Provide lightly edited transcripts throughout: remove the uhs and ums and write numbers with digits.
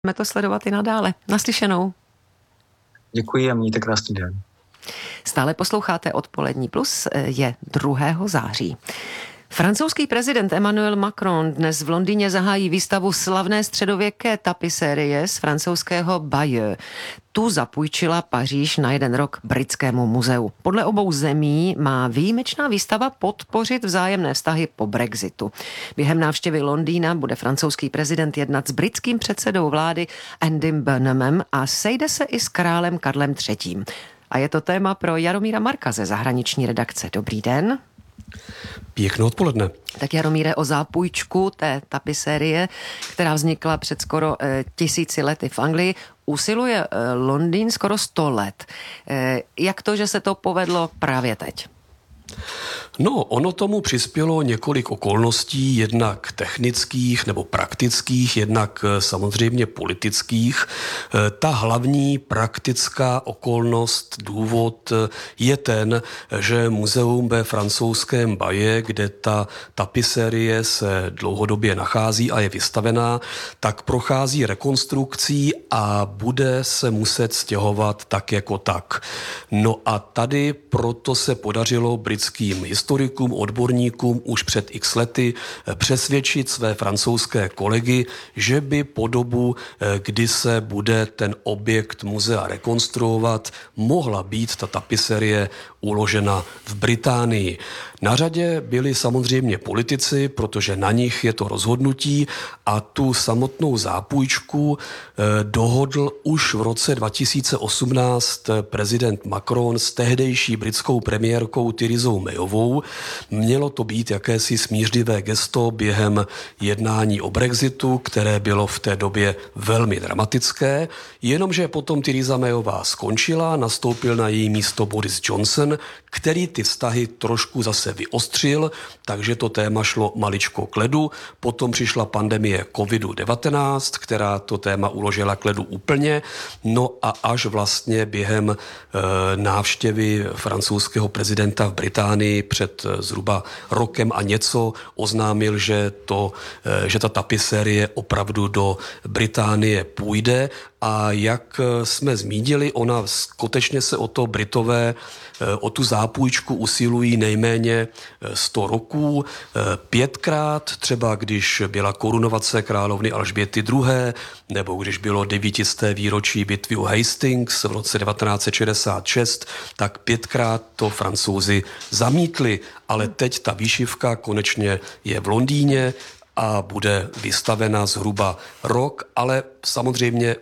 Budeme to sledovat i nadále. Naslyšenou. Děkuji a mějte krásný den. Stále posloucháte Odpolední plus, je 2. září. Francouzský prezident Emmanuel Macron dnes v Londýně zahájí výstavu slavné středověké tapisérie z francouzského Bayeux. Tu zapůjčila Paříž na 1 rok britskému muzeu. Podle obou zemí má výjimečná výstava podpořit vzájemné vztahy po Brexitu. Během návštěvy Londýna bude francouzský prezident jednat s britským předsedou vlády Andym Burnhamem a sejde se i s králem Karlem III. A je to téma pro Jaromíra Marka ze zahraniční redakce. Dobrý den. Pěkné odpoledne. Tak Jaromíre, o zápůjčku té tapisérie, která vznikla před skoro 1000 lety v Anglii, usiluje Londýn skoro 100 let. Jak to, že se to povedlo právě teď? No, ono tomu přispělo několik okolností, jednak technických nebo praktických, jednak samozřejmě politických. Ta hlavní praktická okolnost, důvod je ten, že muzeum ve francouzském Bayeux, kde ta tapisérie se dlouhodobě nachází a je vystavená, tak prochází rekonstrukcí a bude se muset stěhovat tak jako tak. No a tady proto se podařilo britským historikům, odborníkům už před x lety přesvědčit své francouzské kolegy, že by po dobu, kdy se bude ten objekt muzea rekonstruovat, mohla být ta tapiserie uložena v Británii. Na řadě byli samozřejmě politici, protože na nich je to rozhodnutí a tu samotnou zápůjčku dohodl už v roce 2018 prezident Macron s tehdejší britskou premiérkou Therésou Mayovou. Mělo to být jakési smířlivé gesto během jednání o Brexitu, které bylo v té době velmi dramatické, jenomže potom Theresa Mayová skončila, nastoupil na její místo Boris Johnson, který ty vztahy trošku zase vyostřil, takže to téma šlo maličko k ledu. Potom přišla pandemie COVID-19, která to téma uložila k ledu úplně. No a až vlastně během návštěvy francouzského prezidenta v Británii před zhruba rokem a něco oznámil, že ta tapisérie opravdu do Británie půjde. A jak jsme zmínili, ona skutečně se o to Britové, o tu zápůjčku usilují nejméně 100 roků, 5krát, třeba když byla korunovace královny Alžběty II., nebo když bylo 900. výročí bitvy u Hastings v roce 1966, tak 5krát to Francouzi zamítli, ale teď ta výšivka konečně je v Londýně a bude vystavena zhruba rok, ale samozřejmě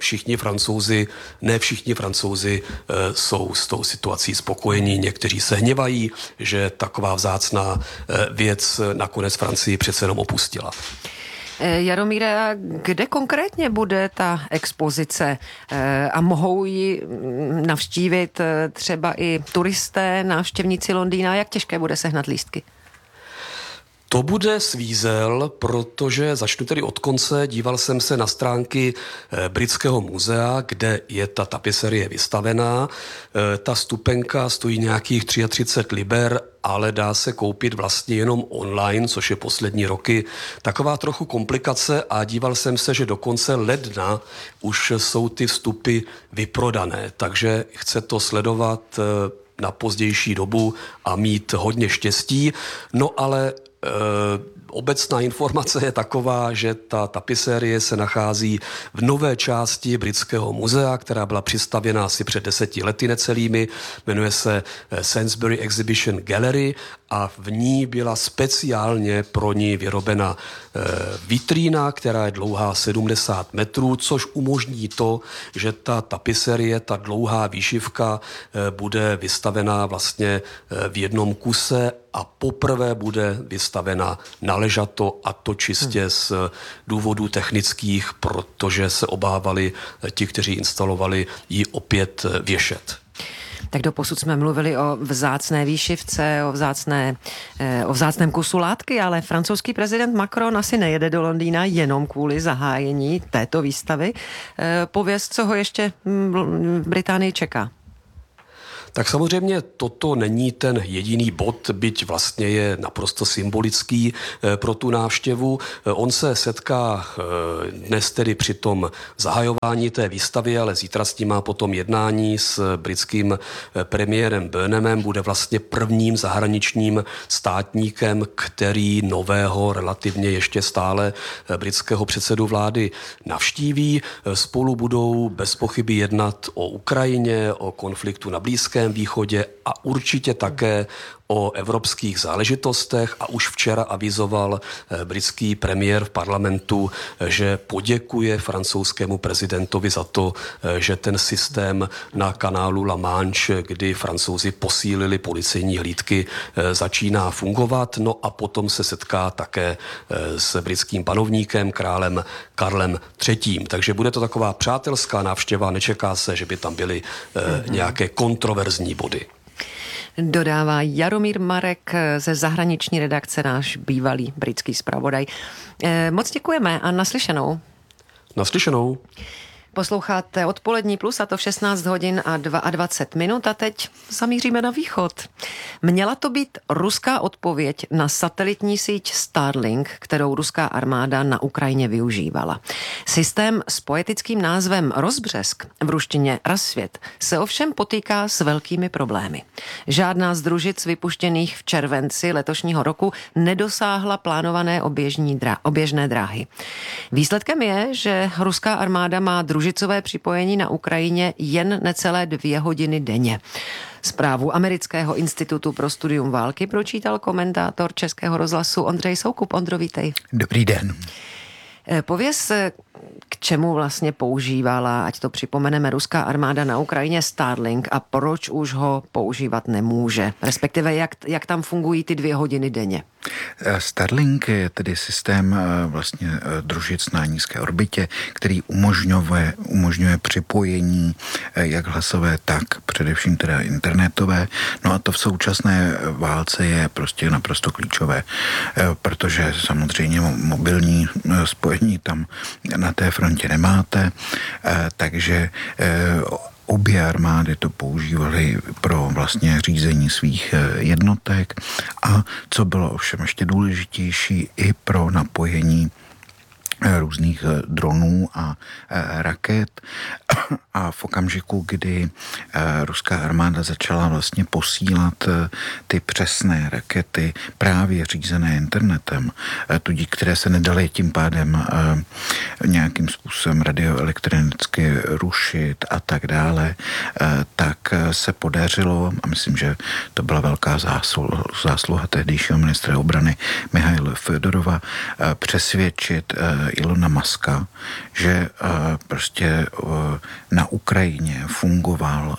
ne všichni Francouzi jsou s tou situací spokojení. Někteří se hněvají, že taková vzácná věc nakonec Francii přece jenom opustila. Jaromíre, kde konkrétně bude ta expozice a mohou ji navštívit třeba i turisté, návštěvníci Londýna? Jak těžké bude sehnat lístky? To bude svízel, protože začnu tedy od konce. Díval jsem se na stránky britského muzea, kde je ta tapiserie vystavená. Ta stupenka stojí nějakých 33 liber, ale dá se koupit vlastně jenom online, což je poslední roky taková trochu komplikace a díval jsem se, že do konce ledna už jsou ty vstupy vyprodané, takže chce to sledovat na pozdější dobu a mít hodně štěstí. No ale obecná informace je taková, že ta tapisérie se nachází v nové části britského muzea, která byla přistavěna asi před 10 lety necelými, jmenuje se Sainsbury Exhibition Gallery a v ní byla speciálně pro ní vyrobena vitrína, která je dlouhá 70 metrů, což umožní to, že ta tapiserie, ta dlouhá výšivka bude vystavená vlastně v jednom kuse a poprvé bude vystavena naležato a to čistě z důvodů technických, protože se obávali ti, kteří instalovali, ji opět věšet. Tak doposud jsme mluvili o vzácné výšivce, o vzácném kusu látky, ale francouzský prezident Macron asi nejede do Londýna jenom kvůli zahájení této výstavy. Pověz, co ho ještě v Británii čeká. Tak samozřejmě toto není ten jediný bod, byť vlastně je naprosto symbolický pro tu návštěvu. On se setká dnes tedy při tom zahajování té výstavy, ale zítra s tím má potom jednání s britským premiérem Burnhamem. Bude vlastně prvním zahraničním státníkem, který nového, relativně ještě stále britského předsedu vlády navštíví. Spolu budou bez pochyby jednat o Ukrajině, o konfliktu na Blízkém východě a určitě také o evropských záležitostech a už včera avizoval britský premiér v parlamentu, že poděkuje francouzskému prezidentovi za to, že ten systém na kanálu La Manche, kdy Francouzi posílili policejní hlídky, začíná fungovat. No a potom se setká také s britským panovníkem, králem Karlem III. Takže bude to taková přátelská návštěva, nečeká se, že by tam byly nějaké kontroverzní body. Dodává Jaromír Marek ze zahraniční redakce, náš bývalý britský zpravodaj. Moc děkujeme a naslyšenou. Naslyšenou. Posloucháte Odpolední plus, a to v 16 hodin a 22 minut, a teď zamíříme na východ. Měla to být ruská odpověď na satelitní síť Starlink, kterou ruská armáda na Ukrajině využívala. Systém s poetickým názvem Rozbřesk, v ruštině Rassvět, se ovšem potýká s velkými problémy. Žádná z družic vypuštěných v červenci letošního roku nedosáhla plánované oběžné dráhy. Výsledkem je, že ruská armáda má družicové připojení na Ukrajině jen necelé 2 hodiny denně. Zprávu Amerického institutu pro studium války pročítal komentátor Českého rozhlasu Ondřej Soukup. Ondro, vítej. Dobrý den. Pověz, k čemu vlastně používala, ať to připomeneme, ruská armáda na Ukrajině Starlink a proč už ho používat nemůže? Respektive jak tam fungují ty 2 hodiny denně? Starlink je tedy systém vlastně družic na nízké orbitě, který umožňuje připojení jak hlasové, tak především teda internetové. No a to v současné válce je prostě naprosto klíčové, protože samozřejmě mobilní spojení tam na té frontě nemáte, takže obě armády to používaly pro vlastně řízení svých jednotek a co bylo ovšem ještě důležitější, i pro napojení různých dronů a raket. A v okamžiku, kdy ruská armáda začala vlastně posílat ty přesné rakety právě řízené internetem, tudíž které se nedaly tím pádem nějakým způsobem radioelektronicky rušit a tak dále, tak se podařilo, a myslím, že to byla velká zásluha tehdejšího ministra obrany Michaila Fedorova, přesvědčit Ilona Muska, že prostě na Ukrajině fungoval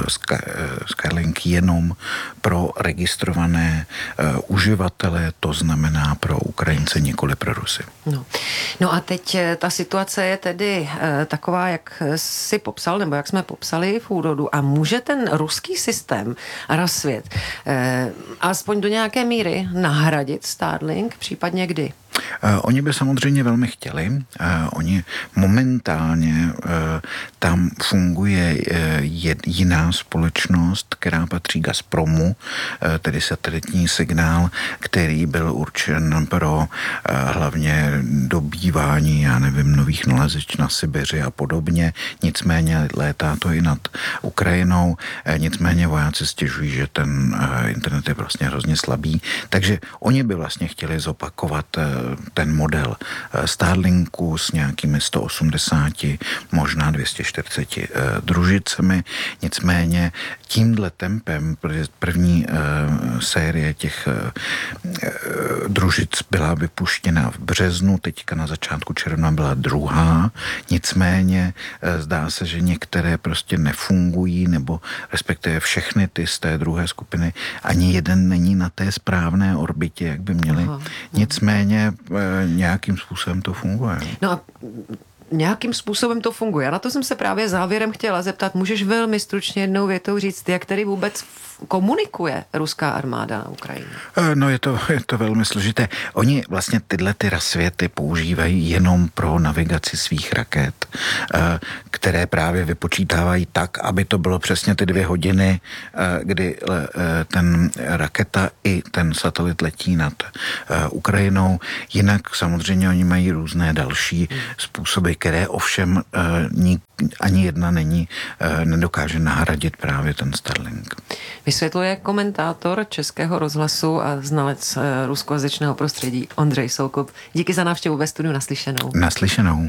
Starlink jenom pro registrované uživatele, to znamená pro Ukrajince, nikoli pro Rusy. No a teď ta situace je tedy taková, jak si popsal, nebo jak jsme popsali v úvodu. A může ten ruský systém Rassvět aspoň do nějaké míry nahradit Starlink, případně kdy? Oni by samozřejmě velmi chtěli. Oni momentálně tam funguje jiná společnost, která patří Gazpromu, tedy satelitní signál, který byl určen pro hlavně dobývání, já nevím, nových nalezišť na Sibiři a podobně. Nicméně létá to i nad Ukrajinou. Nicméně vojáci stěžují, že ten internet je vlastně hrozně slabý. Takže oni by vlastně chtěli zopakovat ten model Starlinku s nějakými 180, možná 240 družicemi. Nicméně tímhle tempem první série těch družic byla vypuštěna v březnu, teďka na začátku června byla druhá. Nicméně zdá se, že některé prostě nefungují, nebo respektive všechny ty z té druhé skupiny, ani jeden není na té správné orbitě, jak by měli. Nicméně nějakým způsobem to funguje. No a nějakým způsobem to funguje. Na to jsem se právě závěrem chtěla zeptat. Můžeš velmi stručně jednou větou říct, jak tedy vůbec komunikuje ruská armáda na Ukrajině? No je to velmi složité. Oni vlastně tyhle ty Rassvěty používají jenom pro navigaci svých raket, které právě vypočítávají tak, aby to bylo přesně ty 2 hodiny, kdy ten raketa i ten satelit letí nad Ukrajinou. Jinak samozřejmě oni mají různé další způsoby, které ovšem ani jedna nedokáže nahradit právě ten Starlink. Vysvětluje komentátor Českého rozhlasu a znalec ruskojazyčného prostředí Ondřej Soukup. Díky za návštěvu ve studiu, naslyšenou. Naslyšenou.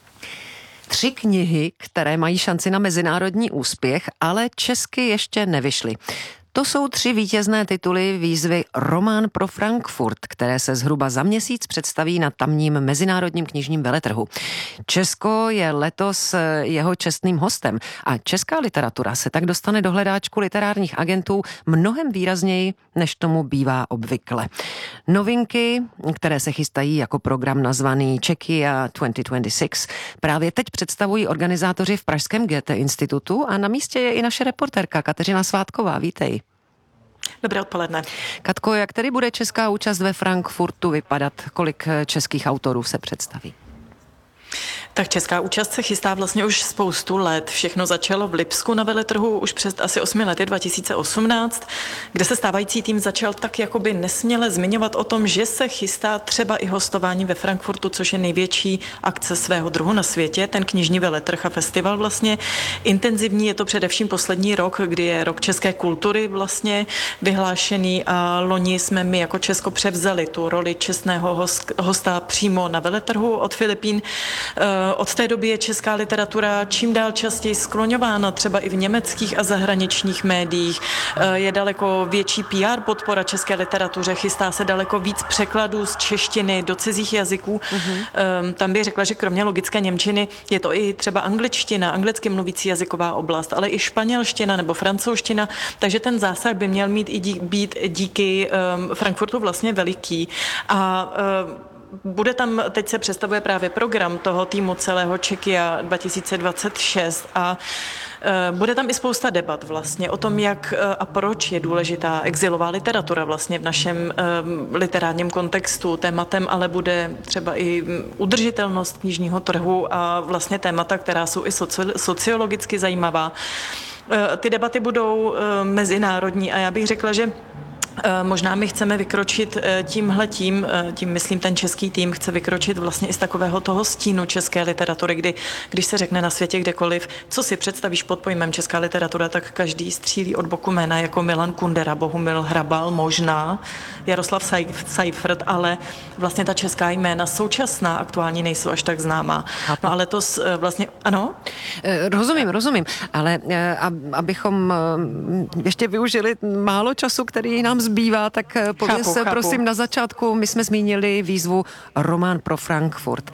3 knihy, které mají šanci na mezinárodní úspěch, ale česky ještě nevyšly. To jsou 3 vítězné tituly výzvy Román pro Frankfurt, které se zhruba za měsíc představí na tamním mezinárodním knižním veletrhu. Česko je letos jeho čestným hostem a česká literatura se tak dostane do hledáčku literárních agentů mnohem výrazněji, než tomu bývá obvykle. Novinky, které se chystají jako program nazvaný Czechia 2026, právě teď představují organizátoři v pražském Goethe institutu a na místě je i naše reportérka Kateřina Svátková. Vítej. Dobré odpoledne. Katko, jak tedy bude česká účast ve Frankfurtu vypadat? Kolik českých autorů se představí? Tak česká účast se chystá vlastně už spoustu let. Všechno začalo v Lipsku na veletrhu už před asi 8 lety, 2018, kde se stávající tým začal tak jakoby nesměle zmiňovat o tom, že se chystá třeba i hostování ve Frankfurtu, což je největší akce svého druhu na světě, ten knižní veletrh a festival vlastně intenzivní. Je to především poslední rok, kdy je rok české kultury vlastně vyhlášený a loni jsme my jako Česko převzali tu roli čestného hosta přímo na veletrhu od Filipín. Od té doby je česká literatura čím dál častěji skloňována, třeba i v německých a zahraničních médiích. Je daleko větší PR podpora české literatuře, chystá se daleko víc překladů z češtiny do cizích jazyků. Tam bych řekla, že kromě logické němčiny je to i třeba angličtina, anglicky mluvící jazyková oblast, ale i španělština nebo francouzština, takže ten zásah by měl být díky Frankfurtu vlastně veliký. A bude tam, teď se představuje právě program toho týmu celého Czechia 2026 a bude tam i spousta debat vlastně o tom, jak a proč je důležitá exilová literatura vlastně v našem literárním kontextu. Tématem ale bude třeba i udržitelnost knižního trhu a vlastně témata, která jsou i sociologicky zajímavá. Ty debaty budou mezinárodní a já bych řekla, že možná my chceme vykročit tím myslím ten český tým chce vykročit vlastně i z takového toho stínu české literatury, když se řekne na světě kdekoliv, co si představíš pod pojmem česká literatura, tak každý střílí od boku jména jako Milan Kundera, Bohumil Hrabal, možná Jaroslav Seifert, ale vlastně ta česká jména současná aktuálně nejsou až tak známá. No ale to vlastně, ano? Rozumím, ale abychom ještě využili málo času, který nám zbývá, tak pověz prosím na začátku, my jsme zmínili výzvu Román pro Frankfurt.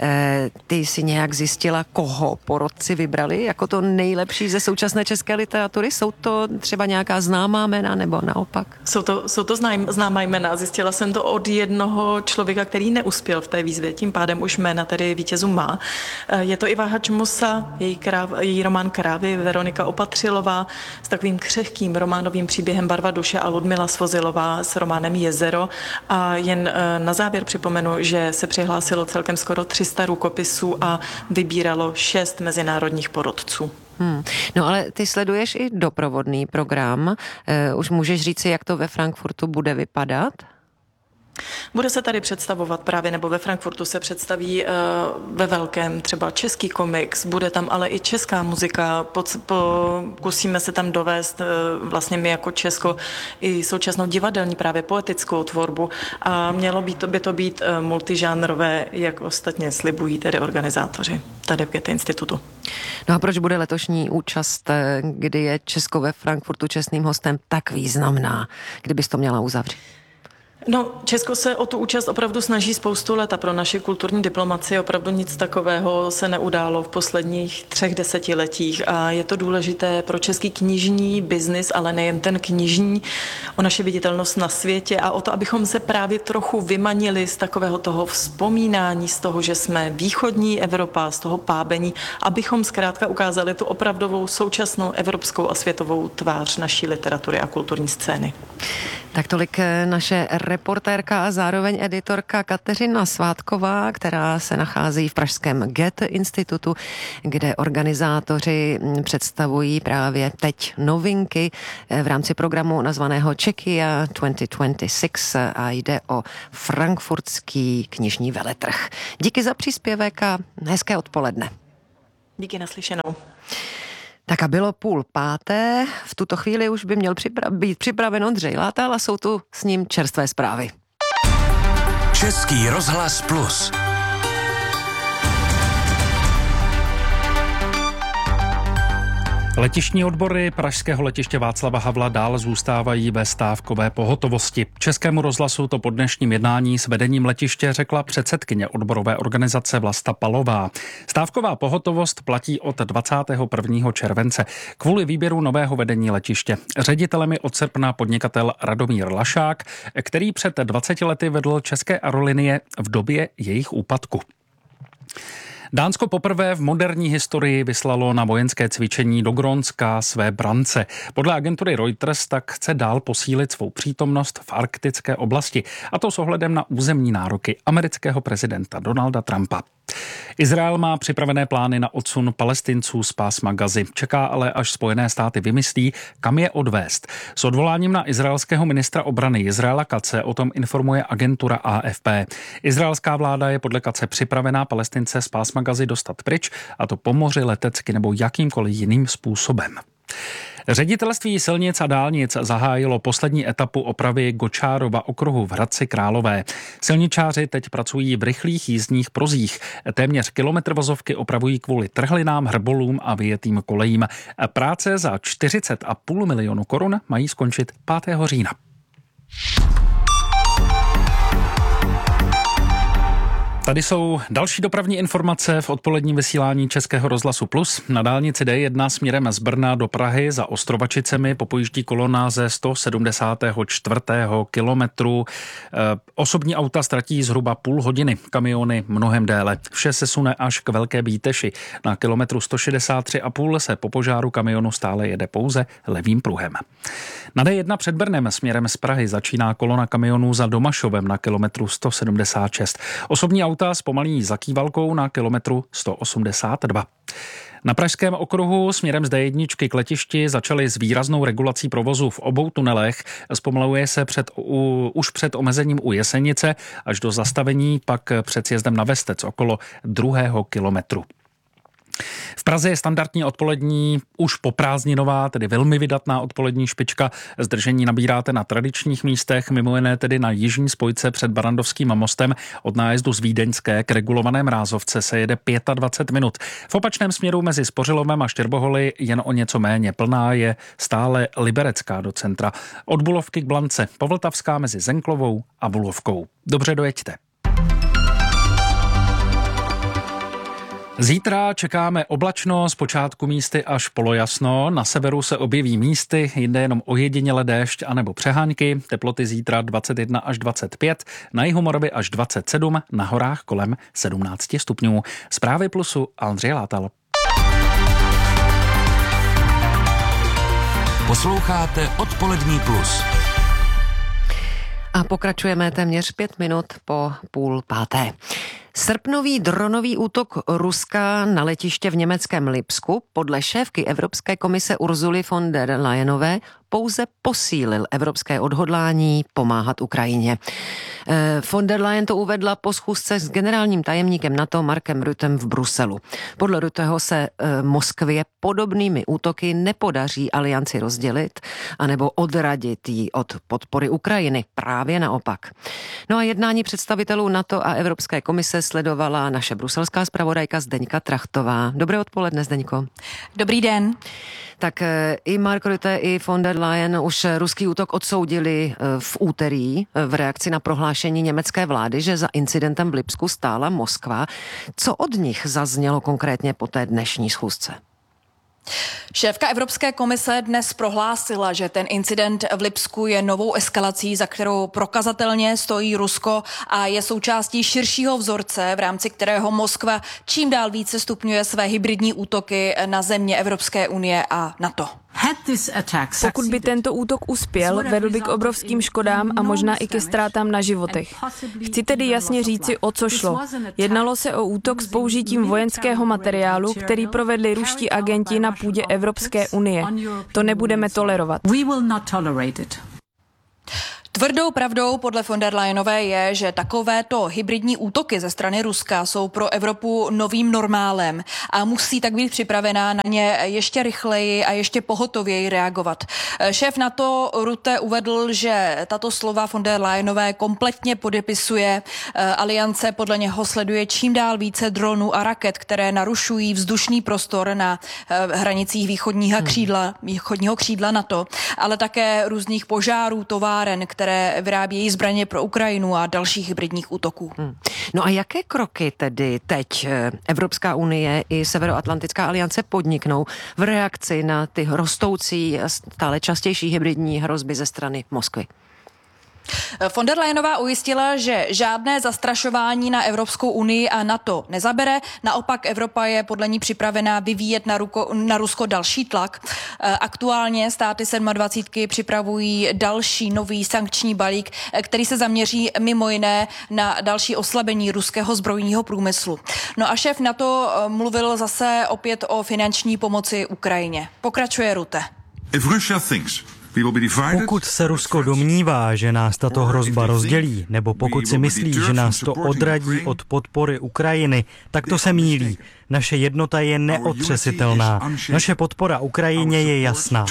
Ty jsi nějak zjistila, koho porotci vybrali jako to nejlepší ze současné české literatury? Jsou to třeba nějaká známá jména nebo naopak? Jsou to známá jména. Zjistila jsem to od jednoho člověka, který neuspěl v té výzvě, tím pádem už jména tedy vítězů má. Je to Iva Hačmusa, její román Krávy, Veronika Opatřilová s takovým křehkým románovým příběhem Barva duše a Ludmila Svozilová s románem Jezero. A jen na závěr připomenu, že se přihlásilo celkem skoro 300 rukopisů a vybíralo 6 mezinárodních porotců. No ale ty sleduješ i doprovodný program. Už můžeš říci, jak to ve Frankfurtu bude vypadat? Bude se tady představovat právě, nebo ve Frankfurtu se představí ve velkém třeba český komiks, bude tam ale i česká muzika, pokusíme se tam dovést vlastně my jako Česko i současnou divadelní právě poetickou tvorbu a mělo by to být multižánrové, jak ostatně slibují tedy organizátoři tady v Goethe institutu. No a proč bude letošní účast, kdy je Česko ve Frankfurtu čestným hostem, tak významná, kdybys to měla uzavřít? No, Česko se o tu účast opravdu snaží spoustu let a pro naši kulturní diplomaci opravdu nic takového se neudálo v posledních 3 desetiletích a je to důležité pro český knižní biznis, ale nejen ten knižní, o naši viditelnost na světě a o to, abychom se právě trochu vymanili z takového toho vzpomínání, z toho, že jsme východní Evropa, z toho pábení, abychom zkrátka ukázali tu opravdovou současnou evropskou a světovou tvář naší literatury a kulturní scény. Tak tolik naše reportérka a zároveň editorka Kateřina Svátková, která se nachází v pražském Goethe institutu, kde organizátoři představují právě teď novinky v rámci programu nazvaného Czechia 2026 a jde o frankfurtský knižní veletrh. Díky za příspěvek a hezké odpoledne. Díky, naslyšenou. Tak a bylo 4:30, v tuto chvíli už by měl být připraven Ondřej Látal a jsou tu s ním čerstvé zprávy. Český rozhlas Plus. Letištní odbory pražského letiště Václava Havla dál zůstávají ve stávkové pohotovosti. Českému rozhlasu to po dnešním jednání s vedením letiště řekla předsedkyně odborové organizace Vlasta Palová. Stávková pohotovost platí od 21. července kvůli výběru nového vedení letiště. Ředitelem je od srpna podnikatel Radomír Lašák, který před 20 lety vedl České aerolinie v době jejich úpadku. Dánsko poprvé v moderní historii vyslalo na vojenské cvičení do Grónska své brance. Podle agentury Reuters tak chce dál posílit svou přítomnost v arktické oblasti, a to s ohledem na územní nároky amerického prezidenta Donalda Trumpa. Izrael má připravené plány na odsun Palestinců z pásma Gazy. Čeká ale, až Spojené státy vymyslí, kam je odvést. S odvoláním na izraelského ministra obrany Izraela Katze o tom informuje agentura AFP. Izraelská vláda je podle Katze připravená Palestince z pásma Gazy dostat pryč, a to po moři, letecky nebo jakýmkoliv jiným způsobem. Ředitelství silnic a dálnic zahájilo poslední etapu opravy Gočárova okruhu v Hradci Králové. Silničáři teď pracují v rychlých jízdních prozích. Téměř kilometr vozovky opravují kvůli trhlinám, hrbolům a vyjetým kolejím. Práce za 40,5 milionu korun mají skončit 5. října. Tady jsou další dopravní informace v odpoledním vysílání Českého rozhlasu Plus. Na dálnici D1 směrem z Brna do Prahy za Ostrovačicemi popojíždí kolona ze 174. kilometru. Osobní auta ztratí zhruba půl hodiny, kamiony mnohem déle. Vše se sune až k Velké Bíteši. Na kilometru 163,5 se po požáru kamionu stále jede pouze levým pruhem. Na D1 před Brnem směrem z Prahy začíná kolona kamionů za Domašovem na kilometru 176. Osobní auta zpomalí za Kývalkou na kilometru 182. Na pražském okruhu směrem z D1 k letišti začaly s výraznou regulací provozu v obou tunelech. Zpomaluje se už před omezením u Jesenice až do zastavení, pak před sjezdem na Vestec okolo 2. kilometru. V Praze je standardní odpolední, už poprázdninová, tedy velmi vydatná odpolední špička. Zdržení nabíráte na tradičních místech, mimo jiné tedy na jižní spojce před Barandovským mostem. Od nájezdu z Vídeňské k regulované Mrázovce se jede 25 minut. V opačném směru mezi Spořilovem a Štěrboholy jen o něco méně. Plná je stále Liberecká do centra. Od Bulovky k Blance, Povltavská mezi Zenklovou a Bulovkou. Dobře dojeďte. Zítra čekáme oblačno, zpočátku místy až polojasno. Na severu se objeví místy, jinde jenom ojediněle déšť anebo přehánky. Teploty zítra 21 až 25, na jihu Moravy až 27, na horách kolem 17 stupňů. Zprávy Plusu Ondřej Látal. Posloucháte Odpolední Plus. A pokračujeme téměř 5 minut po 4:30. Srpnový dronový útok Ruska na letiště v německém Lipsku podle šéfky Evropské komise Ursuly von der Leyenové pouze posílil evropské odhodlání pomáhat Ukrajině. Von der Leyen to uvedla po schůzce s generálním tajemníkem NATO Markem Ruttem v Bruselu. Podle Rutteho se Moskvě podobnými útoky nepodaří alianci rozdělit anebo odradit ji od podpory Ukrajiny. Právě naopak. No a jednání představitelů NATO a Evropské komise sledovala naše bruselská zpravodajka Zdeňka Trachtová. Dobré odpoledne, Zdeňko. Dobrý den. Tak i Mark Rutte, i von der Leyen už ruský útok odsoudili v úterý v reakci na prohlášení německé vlády, že za incidentem v Lipsku stála Moskva. Co od nich zaznělo konkrétně po té dnešní schůzce? Šéfka Evropské komise dnes prohlásila, že ten incident v Lipsku je novou eskalací, za kterou prokazatelně stojí Rusko a je součástí širšího vzorce, v rámci kterého Moskva čím dál více stupňuje své hybridní útoky na země Evropské unie a NATO. Pokud by tento útok uspěl, vedl by k obrovským škodám a možná i ke ztrátám na životech. Chci tedy jasně říci, o co šlo. Jednalo se o útok s použitím vojenského materiálu, který provedli ruští agenti na půdě Evropské unie. To nebudeme tolerovat. Tvrdou pravdou podle von der Leyenové je, že takovéto hybridní útoky ze strany Ruska jsou pro Evropu novým normálem a musí tak být připravená na ně ještě rychleji a ještě pohotověji reagovat. Šéf NATO Rutte uvedl, že tato slova von der Leyenové kompletně podepisuje. Aliance podle něho sleduje čím dál více dronů a raket, které narušují vzdušný prostor na hranicích východního křídla NATO, ale také různých požárů, továren, které vyrábějí zbraně pro Ukrajinu a dalších hybridních útoků. No a jaké kroky tedy teď Evropská unie i Severoatlantická aliance podniknou v reakci na ty rostoucí a stále častější hybridní hrozby ze strany Moskvy? Von der Leyenová ujistila, že žádné zastrašování na Evropskou unii a NATO nezabere. Naopak Evropa je podle ní připravená vyvíjet na Rusko další tlak. Aktuálně státy 27 připravují další nový sankční balík, který se zaměří mimo jiné na další oslabení ruského zbrojního průmyslu. No a šéf NATO mluvil zase opět o finanční pomoci Ukrajině. Pokračuje Rutte. Pokud se Rusko domnívá, že nás tato hrozba rozdělí, nebo pokud si myslí, že nás to odradí od podpory Ukrajiny, tak to se mýlí. Naše jednota je neotřesitelná. Naše podpora Ukrajině je jasná.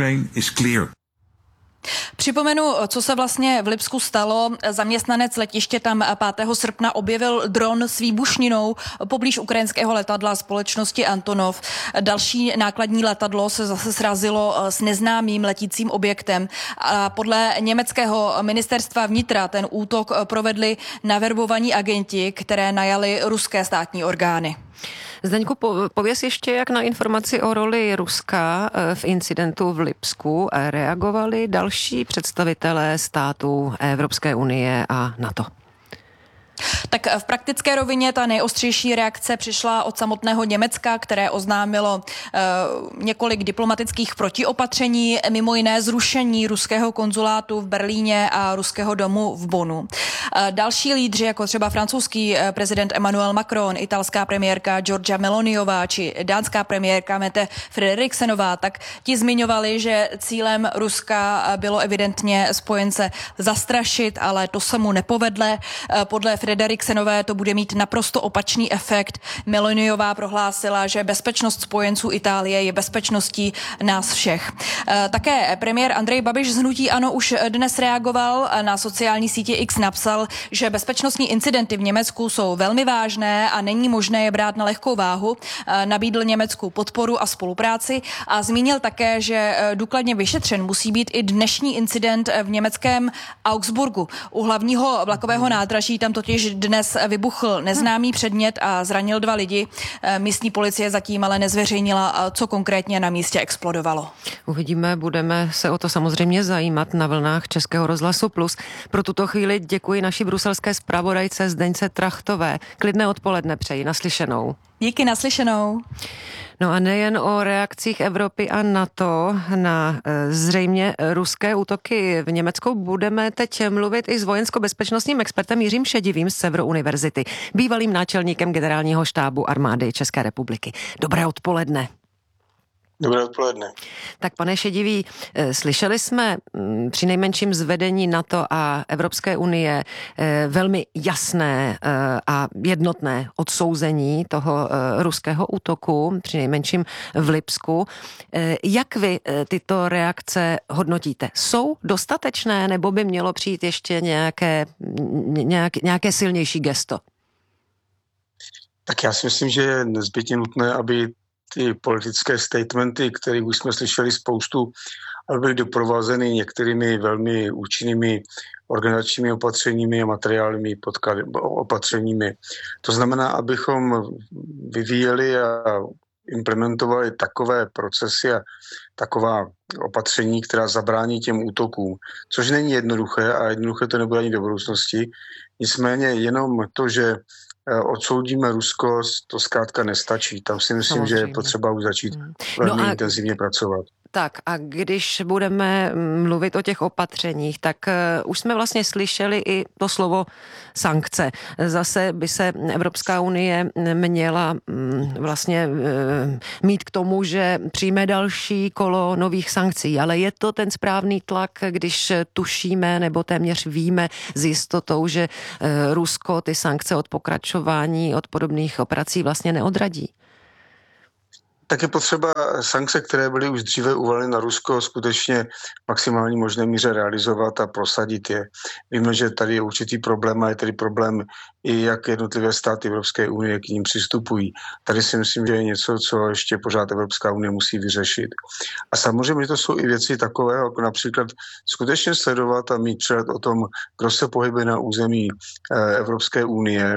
Připomenu, co se vlastně v Lipsku stalo. Zaměstnanec letiště tam 5. srpna objevil dron s výbušninou poblíž ukrajinského letadla společnosti Antonov. Další nákladní letadlo se zase srazilo s neznámým letícím objektem. A podle německého ministerstva vnitra ten útok provedli naverbovaní agenti, které najali ruské státní orgány. Zdeňku, pověz ještě, jak na informaci o roli Ruska v incidentu v Lipsku reagovali další představitelé států Evropské unie a NATO. Tak v praktické rovině ta nejostřejší reakce přišla od samotného Německa, které oznámilo několik diplomatických protiopatření, mimo jiné zrušení ruského konzulátu v Berlíně a ruského domu v Bonnu. Další lídři, jako třeba francouzský prezident Emmanuel Macron, italská premiérka Giorgia Meloniová či dánská premiérka Mette Frederiksenová, tak ti zmiňovali, že cílem Ruska bylo evidentně spojence zastrašit, ale to se mu nepovedle. Podle Frederiksenové to bude mít naprosto opačný efekt. Meloniová prohlásila, že bezpečnost spojenců Itálie je bezpečností nás všech. Také premiér Andrej Babiš z hnutí ANO už dnes reagoval. Na sociální síti X napsal, že bezpečnostní incidenty v Německu jsou velmi vážné a není možné je brát na lehkou váhu. Nabídl Německu podporu a spolupráci a zmínil také, že důkladně vyšetřen musí být i dnešní incident v německém Augsburgu. U hlavního vlakového nádraží tam totiž dnes vybuchl neznámý předmět a zranil 2 lidi. Místní policie zatím ale nezveřejnila, co konkrétně na místě explodovalo. Uvidíme, budeme se o to samozřejmě zajímat na vlnách Českého rozhlasu Plus. Pro tuto chvíli děkuji naší bruselské zpravodajce Zdeňce Trachtové. Klidné odpoledne přeji, naslyšenou. Díky, naslyšenou. No a nejen o reakcích Evropy a NATO na zřejmě ruské útoky v Německu budeme teď mluvit i s vojensko-bezpečnostním expertem Jiřím Šedivým z Severouniverzity, bývalým náčelníkem generálního štábu armády České republiky. Dobré odpoledne. Dobré odpoledne. Tak pane Šedivý, slyšeli jsme přinejmenším z vedení NATO a Evropské unie velmi jasné a jednotné odsouzení toho ruského útoku, přinejmenším v Lipsku. Jak vy tyto reakce hodnotíte? Jsou dostatečné, nebo by mělo přijít ještě nějaké silnější gesto? Tak já si myslím, že je nezbytně nutné, aby ty politické statementy, které už jsme slyšeli spoustu, ale byly doprovázeny některými velmi účinnými organizačními opatřeními a materiálními opatřeními. To znamená, abychom vyvíjeli a implementovali takové procesy a taková opatření, která zabrání těm útokům, což není jednoduché a jednoduché to nebude ani do budoucnosti. Nicméně jenom to, že odsoudíme Rusko, to zkrátka nestačí. Tam si myslím, že je potřeba už začít velmi intenzivně pracovat. Tak a když budeme mluvit o těch opatřeních, tak už jsme vlastně slyšeli i to slovo sankce. Zase by se Evropská unie měla vlastně mít k tomu, že přijme další kolo nových sankcí, ale je to ten správný tlak, když tušíme nebo téměř víme s jistotou, že Rusko ty sankce od pokračování, od podobných operací vlastně neodradí? Tak je potřeba sankce, které byly už dříve uvaleny na Rusko, skutečně v maximální možné míře realizovat a prosadit je. Víme, že tady je určitý problém a je tady problém i jak jednotlivé státy Evropské unie k ním přistupují. Tady si myslím, že je něco, co ještě pořád Evropská unie musí vyřešit. A samozřejmě to jsou i věci takové, jako například skutečně sledovat a mít přehled o tom, kdo se pohybuje na území Evropské unie,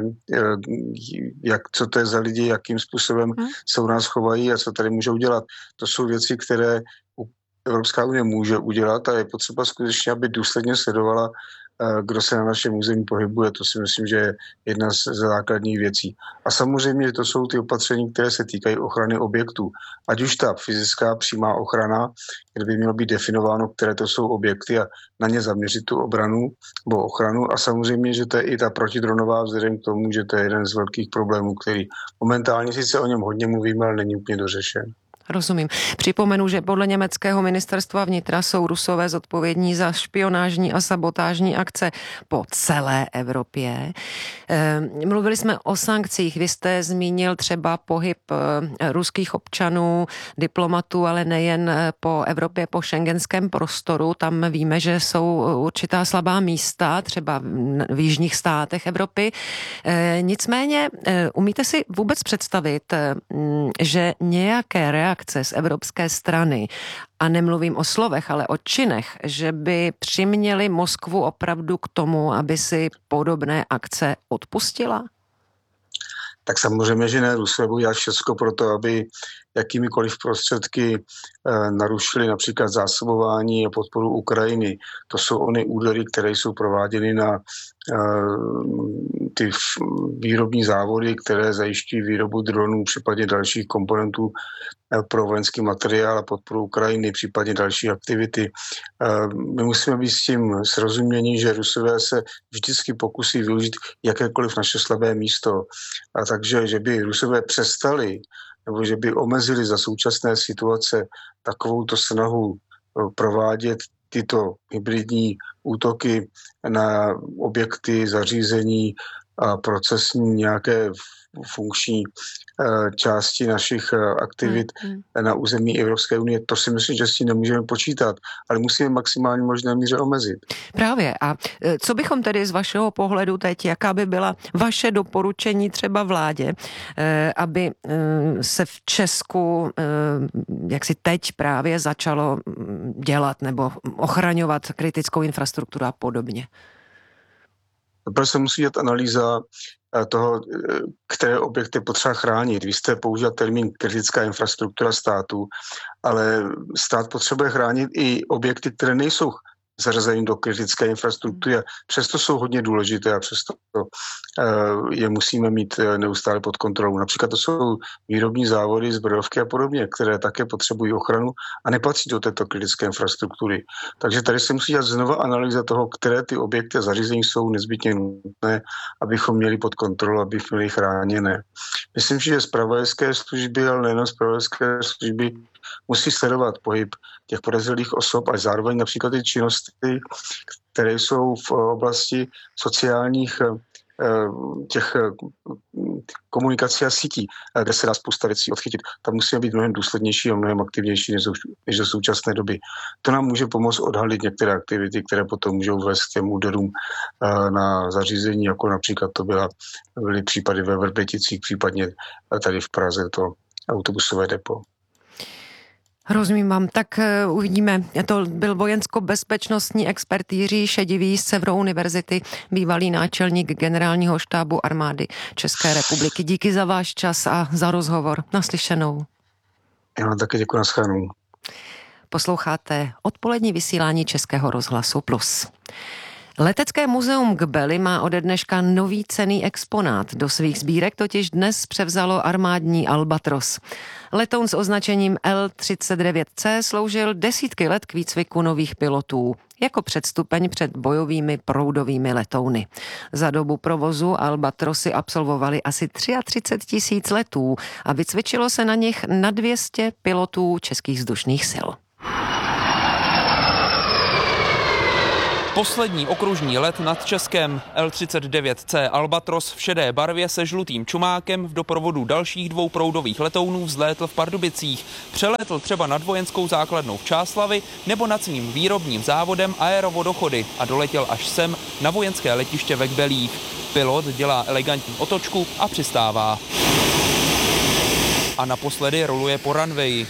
co to je za lidi, jakým způsobem se u nás chovají a co tady můžou dělat. To jsou věci, které Evropská unie může udělat a je potřeba skutečně, aby důsledně sledovala, kdo se na našem území pohybuje. To si myslím, že je jedna z základních věcí. A samozřejmě to jsou ty opatření, které se týkají ochrany objektů. Ať už ta fyzická přímá ochrana, kde by mělo být definováno, které to jsou objekty a na ně zaměřit tu obranu nebo ochranu. A samozřejmě, že to je i ta protidronová vzhledem k tomu, že to je jeden z velkých problémů, který momentálně sice o něm hodně mluvíme, ale není úplně dořešen. Rozumím. Připomenu, že podle německého ministerstva vnitra jsou Rusové zodpovědní za špionážní a sabotážní akce po celé Evropě. Mluvili jsme o sankcích. Vy jste zmínil třeba pohyb ruských občanů, diplomatů, ale nejen po Evropě, po šengenském prostoru. Tam víme, že jsou určitá slabá místa, třeba v jižních státech Evropy. Nicméně, umíte si vůbec představit, že nějaké reakce z evropské strany, a nemluvím o slovech, ale o činech, že by přiměli Moskvu opravdu k tomu, aby si podobné akce odpustila? Tak samozřejmě, že ne. Rusové budou dělat všechno pro to, aby jakýmikoliv prostředky narušili například zásobování a podporu Ukrajiny. To jsou ony údery, které jsou prováděny na ty výrobní závody, které zajišťují výrobu dronů, případně dalších komponentů pro vojenský materiál a podporu Ukrajiny, případně další aktivity. My musíme být s tím srozumění, že Rusové se vždycky pokusí využít jakékoliv naše slabé místo. A takže, že by Rusové přestali nebo že by omezili za současné situace takovouto snahu provádět tyto hybridní útoky na objekty, zařízení a procesní nějaké funkční části našich aktivit na území Evropské unie. To si myslím, že s tím nemůžeme počítat, ale musíme maximálně možné míře omezit. Právě. A co bychom tedy z vašeho pohledu teď, jaká by byla vaše doporučení třeba vládě, aby se v Česku, jak si teď právě začalo dělat nebo ochraňovat kritickou infrastrukturu a podobně? Proto se musí dělat analýza toho, které objekty potřeba chránit. Vy jste použil termín kritická infrastruktura státu, ale stát potřebuje chránit i objekty, které nejsou zařazení do kritické infrastruktury a přesto jsou hodně důležité a přesto je musíme mít neustále pod kontrolou. Například to jsou výrobní závody, zbrojovky a podobně, které také potřebují ochranu a nepatří do této kritické infrastruktury. Takže tady se musí dělat znova analýza toho, které ty objekty a zařízení jsou nezbytně nutné, abychom měli pod kontrolou, abychom měli chráněné. Myslím, že zpravodajské služby, ale nejen zpravodajské služby, musí sledovat pohyb těch podezřelých osob a zároveň například ty činnosti, které jsou v oblasti sociálních těch komunikací a sítí, kde se dá spousta věcí odchytit. Tam musíme být mnohem důslednější a mnohem aktivnější než do současné doby. To nám může pomoct odhalit některé aktivity, které potom můžou vést k těm úderům na zařízení, jako například byly případy ve Vrběticích, případně tady v Praze to autobusové depo. Rozumím vám, tak uvidíme. To byl vojensko-bezpečnostní expert Jiří Šedivý z Severouniverzity, bývalý náčelník generálního štábu armády České republiky. Díky za váš čas a za rozhovor. Naslyšenou. Já vám také děkuji, nashledanou. Posloucháte odpolední vysílání Českého rozhlasu Plus. Letecké muzeum Gbely má ode dneška nový cenný exponát. Do svých sbírek totiž dnes převzalo armádní Albatros. Letoun s označením L-39C sloužil desítky let k výcviku nových pilotů jako předstupeň před bojovými proudovými letouny. Za dobu provozu Albatrosy absolvovali asi 33 000 letů a vycvičilo se na nich na 200 pilotů českých vzdušných sil. Poslední okružní let nad Českem. L-39C Albatros v šedé barvě se žlutým čumákem v doprovodu dalších 2 proudových letounů vzlétl v Pardubicích. Přelétl třeba nad vojenskou základnou v Čáslavi nebo nad svým výrobním závodem Aerovodochody a doletěl až sem na vojenské letiště ve Kbelích. Pilot dělá elegantní otočku a přistává. A naposledy roluje po runwayi.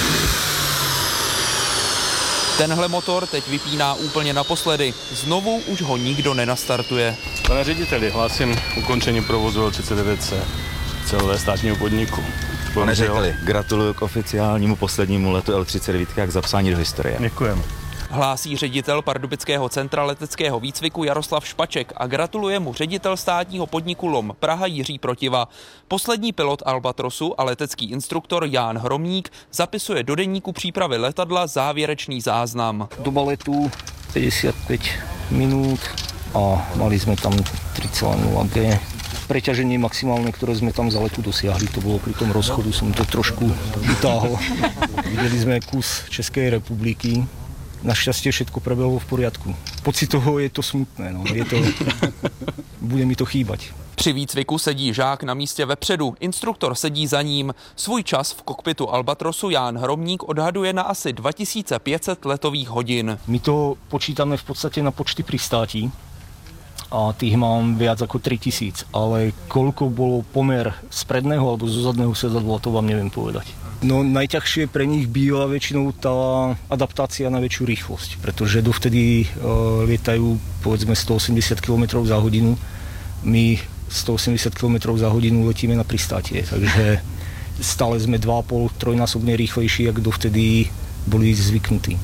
Tenhle motor teď vypíná úplně naposledy. Znovu už ho nikdo nenastartuje. Pane řediteli, hlásím ukončení provozu L-39C celého státního podniku. Pane řediteli, gratuluju k oficiálnímu poslednímu letu L-39 jak zapsání do historie. Děkujeme. Hlásí ředitel Pardubického centra leteckého výcviku Jaroslav Špaček a gratuluje mu ředitel státního podniku LOM Praha Jiří Protiva. Poslední pilot Albatrosu a letecký instruktor Ján Hromník zapisuje do deníku přípravy letadla závěrečný záznam. Doba letu 55 minút a mali jsme tam 3,0 G. Preťaženie maximálne, ktoré sme tam za letu dosiahli, to bolo pri tom rozchodu, som to trošku vytáhol. Videli sme kus Českej republiky. Našťastie všetko prebehlo v poriadku. Pocitovo je to smutné, no. Bude mi to chýbať. Při výcviku sedí žák na místě vepředu, instruktor sedí za ním. Svůj čas v kokpitu Albatrosu Ján Hromník odhaduje na asi 2500 letových hodin. My to počítame v podstate na počty pristátí a tých mám viac ako 3000, ale koľko bolo pomer z predného alebo zo zadného sedadla, to vám neviem povedať. No najťažšie pre nich býva väčšinou tá adaptácia na väčšiu rýchlosť, pretože dovtedy lietajú povedzme 180 km za hodinu. My 180 km za hodinu letíme na pristátie, takže stále sme 2,5-3násobne rýchlejší, jak dovtedy boli zvyknutí.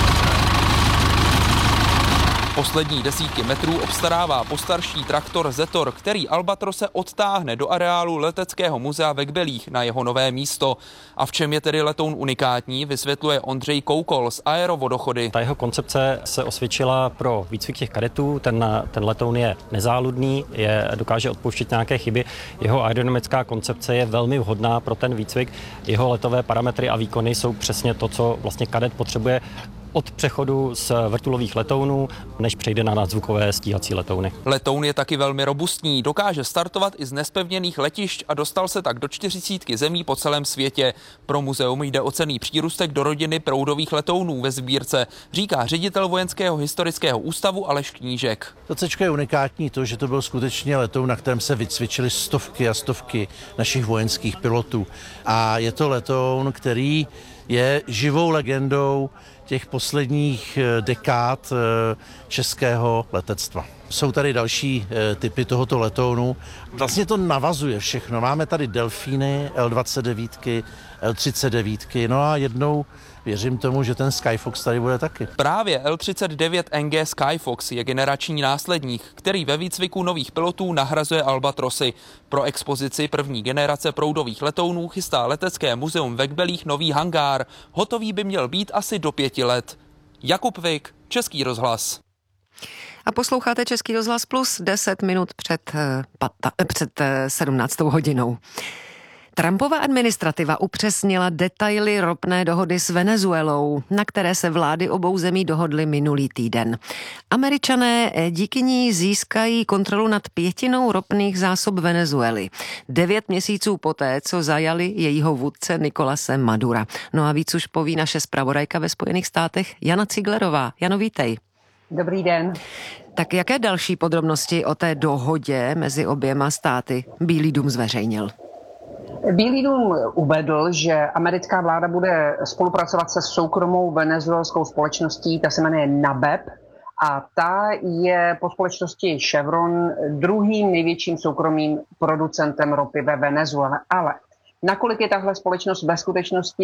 Poslední desítky metrů obstarává postarší traktor Zetor, který Albatrose odtáhne do areálu leteckého muzea ve Kbelích na jeho nové místo. A v čem je tedy letoun unikátní, vysvětluje Ondřej Koukol z Aerovodochody. Ta jeho koncepce se osvědčila pro výcvik těch kadetů, ten letoun je nezáludný, dokáže odpouštět nějaké chyby. Jeho aerodynamická koncepce je velmi vhodná pro ten výcvik. Jeho letové parametry a výkony jsou přesně to, co vlastně kadet potřebuje od přechodu z vrtulových letounů, než přejde na nadzvukové stíhací letouny. Letoun je taky velmi robustní, dokáže startovat i z nespevněných letišť a dostal se tak do 40 zemí po celém světě. Pro muzeum jde o cenný přírůstek do rodiny proudových letounů ve sbírce, říká ředitel Vojenského historického ústavu Aleš Knížek. To C je unikátní to, že to byl skutečně letoun, na kterém se vycvičili stovky a stovky našich vojenských pilotů. A je to letoun, který je živou legendou těch posledních dekád českého letectva. Jsou tady další typy tohoto letounu. Vlastně to navazuje všechno. Máme tady delfíny, L-29, L-39, no a jednou věřím tomu, že ten Skyfox tady bude taky. Právě L-39 NG Skyfox je generační následník, který ve výcviku nových pilotů nahrazuje Albatrosy. Pro expozici první generace proudových letounů chystá Letecké muzeum ve Kbelích nový hangár. Hotový by měl být asi do 5 let. Jakub Vik, Český rozhlas. A posloucháte Český rozhlas Plus 10 minut před 17. hodinou. Trumpova administrativa upřesnila detaily ropné dohody s Venezuelou, na které se vlády obou zemí dohodly minulý týden. Američané díky ní získají kontrolu nad 1/5 ropných zásob Venezuely. 9 měsíců poté, co zajali jejího vůdce Nicolase Madura. No a víc už poví naše zpravodajka ve Spojených státech Jana Ciglerová. Jano, vítej. Dobrý den. Tak jaké další podrobnosti o té dohodě mezi oběma státy Bílý dům zveřejnil? Bílý dům uvedl, že americká vláda bude spolupracovat se soukromou venezuelskou společností, ta se jmenuje NABEP, a ta je po společnosti Chevron druhým největším soukromým producentem ropy ve Venezuele. Ale nakolik je tahle společnost ve skutečnosti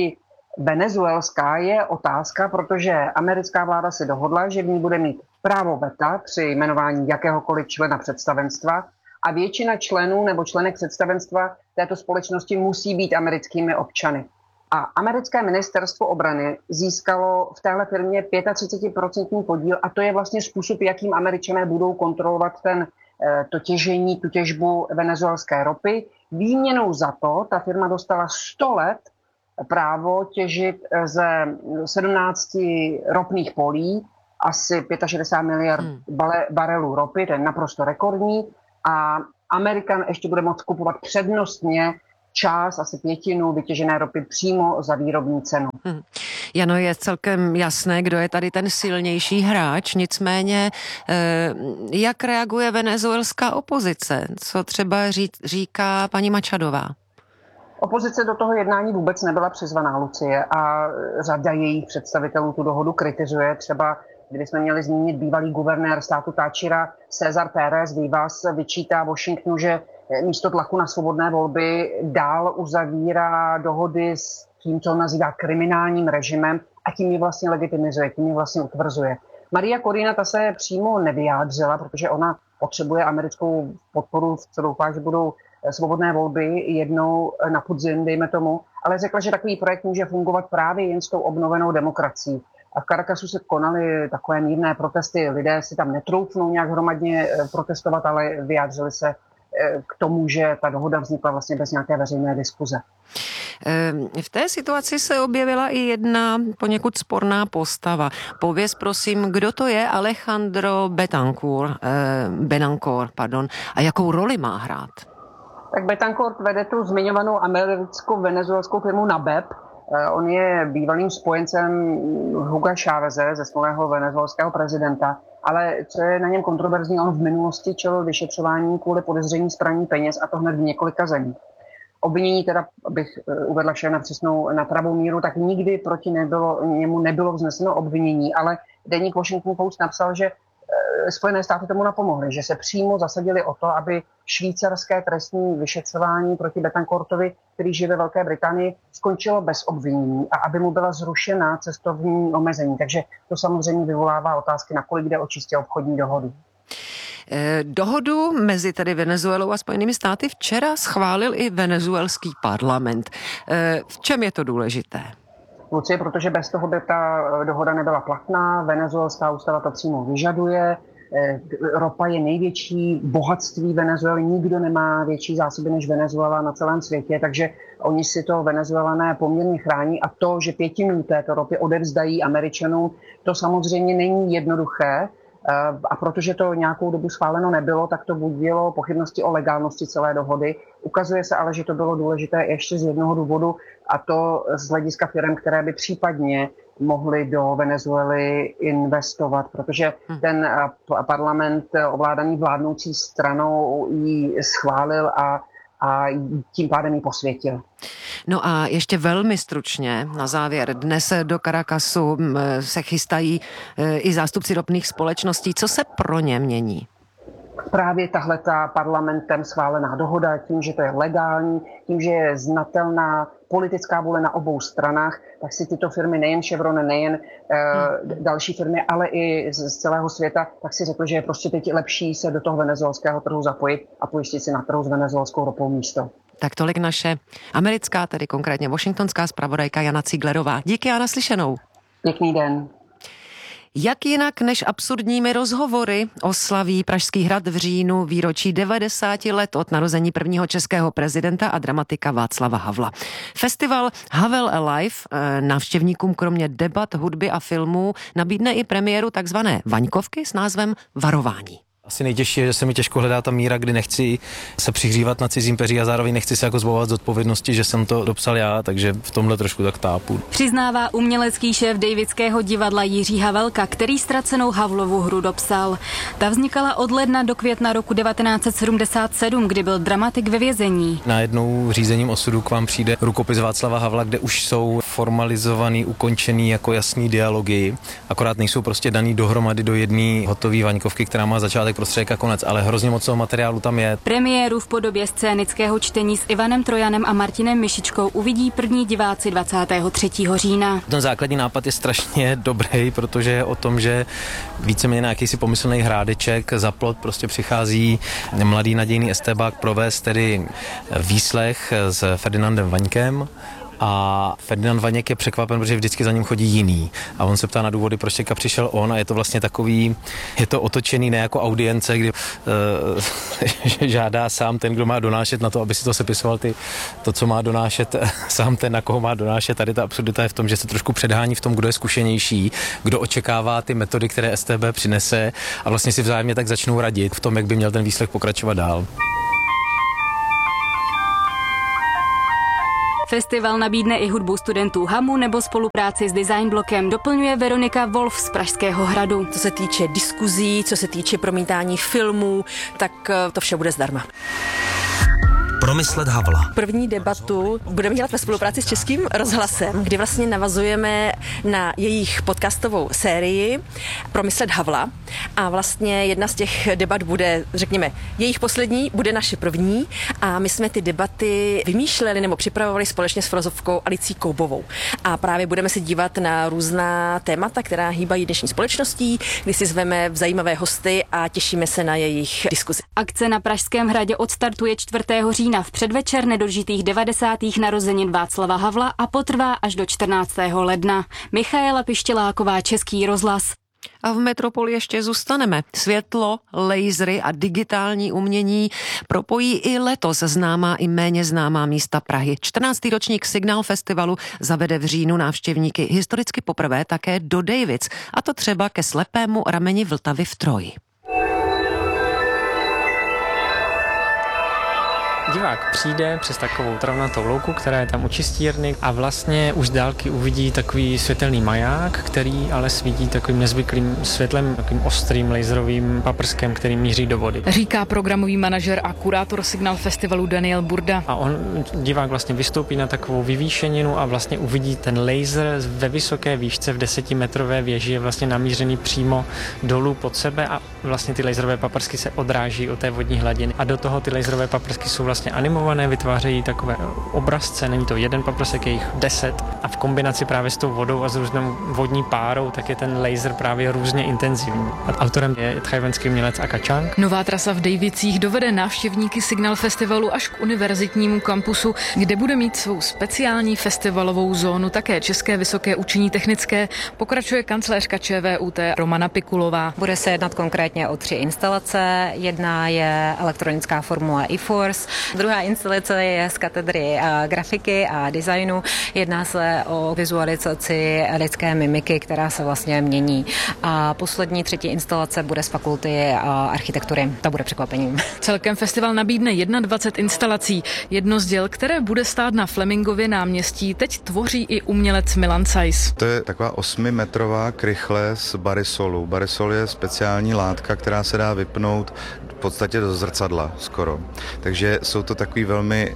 venezuelská je otázka, protože americká vláda si dohodla, že v ní bude mít právo veta při jmenování jakéhokoliv člena představenstva a většina členů nebo členek představenstva této společnosti musí být americkými občany. A americké ministerstvo obrany získalo v téhle firmě 35% podíl a to je vlastně způsob, jakým Američané budou kontrolovat to těžení, tu těžbu venezuelské ropy. Výměnou za to ta firma dostala 100 let právo těžit ze 17 ropných polí asi 65 miliard barelů ropy, to je naprosto rekordní a Amerikan ještě bude moct kupovat přednostně část, asi 1/5 vytěžené ropy přímo za výrobní cenu. Jano, je celkem jasné, kdo je tady ten silnější hráč, nicméně jak reaguje venezuelská opozice? Co třeba říká paní Machadová? Opozice do toho jednání vůbec nebyla přizvaná, Lucie, a řada jejich představitelů tu dohodu kritizuje. Třeba, kdybychom měli zmínit bývalý guvernér státu Táčira, César Pérez Vivas, vyčítá Washingtonu, že místo tlaku na svobodné volby dál uzavírá dohody s tím, co on nazývá kriminálním režimem a tím ji vlastně legitimizuje, tím ji vlastně utvrzuje. Maria Corina, ta se přímo nevyjádřila, protože ona potřebuje americkou podporu, co doufá, že budou svobodné volby jednou na podzim, dejme tomu, ale řekla, že takový projekt může fungovat právě jen s tou obnovenou demokracií. A v Caracasu se konaly takové mírné protesty, lidé si tam netroufnou nějak hromadně protestovat, ale vyjádřili se k tomu, že ta dohoda vznikla vlastně bez nějaké veřejné diskuze. V té situaci se objevila i jedna poněkud sporná postava. Pověz prosím, kdo to je Alejandro Betancourt, a jakou roli má hrát? Tak Betancourt vede tu zmiňovanou americko-venezuelskou firmu NABEP. On je bývalým spojencem Huga Cháveze, zesnulého venezuelského prezidenta, ale co je na něm kontroverzní, on v minulosti čelil vyšetřování kvůli podezření z praní peněz a to hned v několika zemích. Obvinění teda, abych uvedla vše na pravou míru, tak nikdy proti němu nebylo vzneseno obvinění, ale deník Washington Post napsal, že Spojené státy tomu napomohly, že se přímo zasadili o to, aby švýcarské trestní vyšetřování proti Betancourtovi, který žije ve Velké Británii, skončilo bez obvinění a aby mu byla zrušena cestovní omezení. Takže to samozřejmě vyvolává otázky, nakolik jde o čistě obchodní dohodu. Dohodu mezi tedy Venezuelou a Spojenými státy včera schválil i venezuelský parlament. V čem je to důležité? Lucie, protože bez toho by ta dohoda nebyla platná, venezuelská ústava to přímo vyžaduje, ropa je největší bohatství Venezuely, nikdo nemá větší zásoby než Venezuela na celém světě, takže oni si to Venezuelané poměrně chrání a to, že 1/5 této ropy odevzdají Američanům, to samozřejmě není jednoduché. A protože to nějakou dobu schváleno nebylo, tak to budilo pochybnosti o legálnosti celé dohody. Ukazuje se ale, že to bylo důležité ještě z jednoho důvodu, a to z hlediska firem, které by případně mohly do Venezuely investovat, protože ten parlament ovládaný vládnoucí stranou ji schválil a tím pádem ji posvětil. No a ještě velmi stručně na závěr. Dnes do Caracasu se chystají i zástupci ropných společností. Co se pro ně mění? Právě tahleta parlamentem schválená dohoda, tím, že to je legální, tím, že je znatelná politická vůle na obou stranách, tak si tyto firmy, nejen Chevron, nejen další firmy, ale i z celého světa, tak si řekli, že je prostě teď lepší se do toho venezuelského trhu zapojit a pojistit si na trhu s venezuelskou ropou místo. Tak tolik naše americká, tedy konkrétně washingtonská zpravodajka Jana Ciglerová. Díky a naslyšenou. Pěkný den. Jak jinak než absurdními rozhovory oslaví Pražský hrad v říjnu výročí 90 let od narození prvního českého prezidenta a dramatika Václava Havla. Festival Havel Alive návštěvníkům kromě debat, hudby a filmů nabídne i premiéru takzvané Vaňkovky s názvem Varování. Asi nejtěžší je, že se mi těžko hledá ta míra, kdy nechci se přihřívat na cizím peří a zároveň nechci se jako zbavovat z odpovědnosti, že jsem to dopsal já, takže v tomhle trošku tak tápu. Přiznává umělecký šéf Davidského divadla Jiří Havelka, který ztracenou Havlovu hru dopsal. Ta vznikala od ledna do května roku 1977, kdy byl dramatik ve vězení. Najednou řízením osudu k vám přijde rukopis Václava Havla, kde už jsou formalizovaný, ukončený jako jasný dialogy, akorát nejsou prostě daný dohromady do jedné hotové Vaňkovky, která má začátek, prostředek a konec, ale hrozně moc toho materiálu tam je. Premiéru v podobě scénického čtení s Ivanem Trojanem a Martinem Myšičkou uvidí první diváci 23. října. Ten základní nápad je strašně dobrý, protože je o tom, že víceméně na jakýsi pomyslný hrádeček za plot prostě přichází mladý nadějný estébák provést tedy výslech s Ferdinandem Vaňkem. A Ferdinand Vaněk je překvapen, protože vždycky za ním chodí jiný. A on se ptá na důvody, proč teďka přišel on, a je to vlastně takový, je to otočený ne jako audience, kdy žádá sám ten, kdo má donášet na to, aby si to sepisoval to, co má donášet, sám ten, na koho má donášet. Tady ta absurdita je v tom, že se trošku předhání v tom, kdo je zkušenější, kdo očekává ty metody, které STB přinese, a vlastně si vzájemně tak začnou radit v tom, jak by měl ten výslech pokračovat dál. Festival nabídne i hudbu studentů HAMu nebo spolupráci s Design Blokem, doplňuje Veronika Wolf z Pražského hradu. Co se týče diskuzí, co se týče promítání filmů, tak to vše bude zdarma. Promyslet Havla. První debatu budeme dělat ve spolupráci s Českým rozhlasem, kdy vlastně navazujeme na jejich podcastovou sérii Promyslet Havla. A vlastně jedna z těch debat bude, řekněme, jejich poslední, bude naše první. A my jsme ty debaty vymýšleli nebo připravovali společně s filozofkou Alicí Koubovou. A právě budeme se dívat na různá témata, která hýbají dnešní společností, kdy si zveme zajímavé hosty a těšíme se na jejich diskuzi. Akce na Pražském hradě odstartuje 4. října v předvečer nedožitých 90. narozenin Václava Havla a potrvá až do 14. ledna. Michaela Pištěláková, Český rozhlas. A v Metropoli ještě zůstaneme. Světlo, lasery a digitální umění propojí i letos známá i méně známá místa Prahy. 14. ročník Signál festivalu zavede v říjnu návštěvníky historicky poprvé také do Dejvic, a to třeba ke slepému rameni Vltavy v Troji. Divák přijde přes takovou travnatou louku, která je tam u čistírny, a vlastně už z dálky uvidí takový světelný maják, který ale svítí takovým nezvyklým světlem, takovým ostrým laserovým paprskem, který míří do vody. Říká programový manažer a kurátor Signál festivalu Daniel Burda. A on, divák, vlastně vystoupí na takovou vyvýšeninu a vlastně uvidí ten laser ve vysoké výšce v 10metrové věži, je vlastně namířený přímo dolů pod sebe a vlastně ty laserové paprsky se odráží od té vodní hladiny. A do toho ty laserové paprsky jsou vlastně animované, vytvářejí takové obrazce, není to jeden paprsek, je jich 10, a v kombinaci právě s tou vodou a s různou vodní párou, tak je ten laser právě různě intenzivní. A autorem je tchajwanský umělec Aka Chang. Nová trasa v Dejvicích dovede návštěvníky Signál festivalu až k univerzitnímu kampusu, kde bude mít svou speciální festivalovou zónu také České vysoké učení technické, pokračuje kancléřka ČVUT Romana Pikulová. Bude se jednat konkrétně o 3 instalace. Jedna je elektronická formule eForce, druhá instalace je z katedry grafiky a designu. Jedná se o vizualizaci lidské mimiky, která se vlastně mění. A poslední 3. instalace bude z fakulty architektury. To bude překvapením. Celkem festival nabídne 21 instalací. Jedno z děl, které bude stát na Flemingově náměstí, teď tvoří i umělec Milan Sajs. To je taková 8metrová krychle z barisolu. Barisol je speciální látka, která se dá vypnout v podstatě do zrcadla skoro. Takže jsou to takový velmi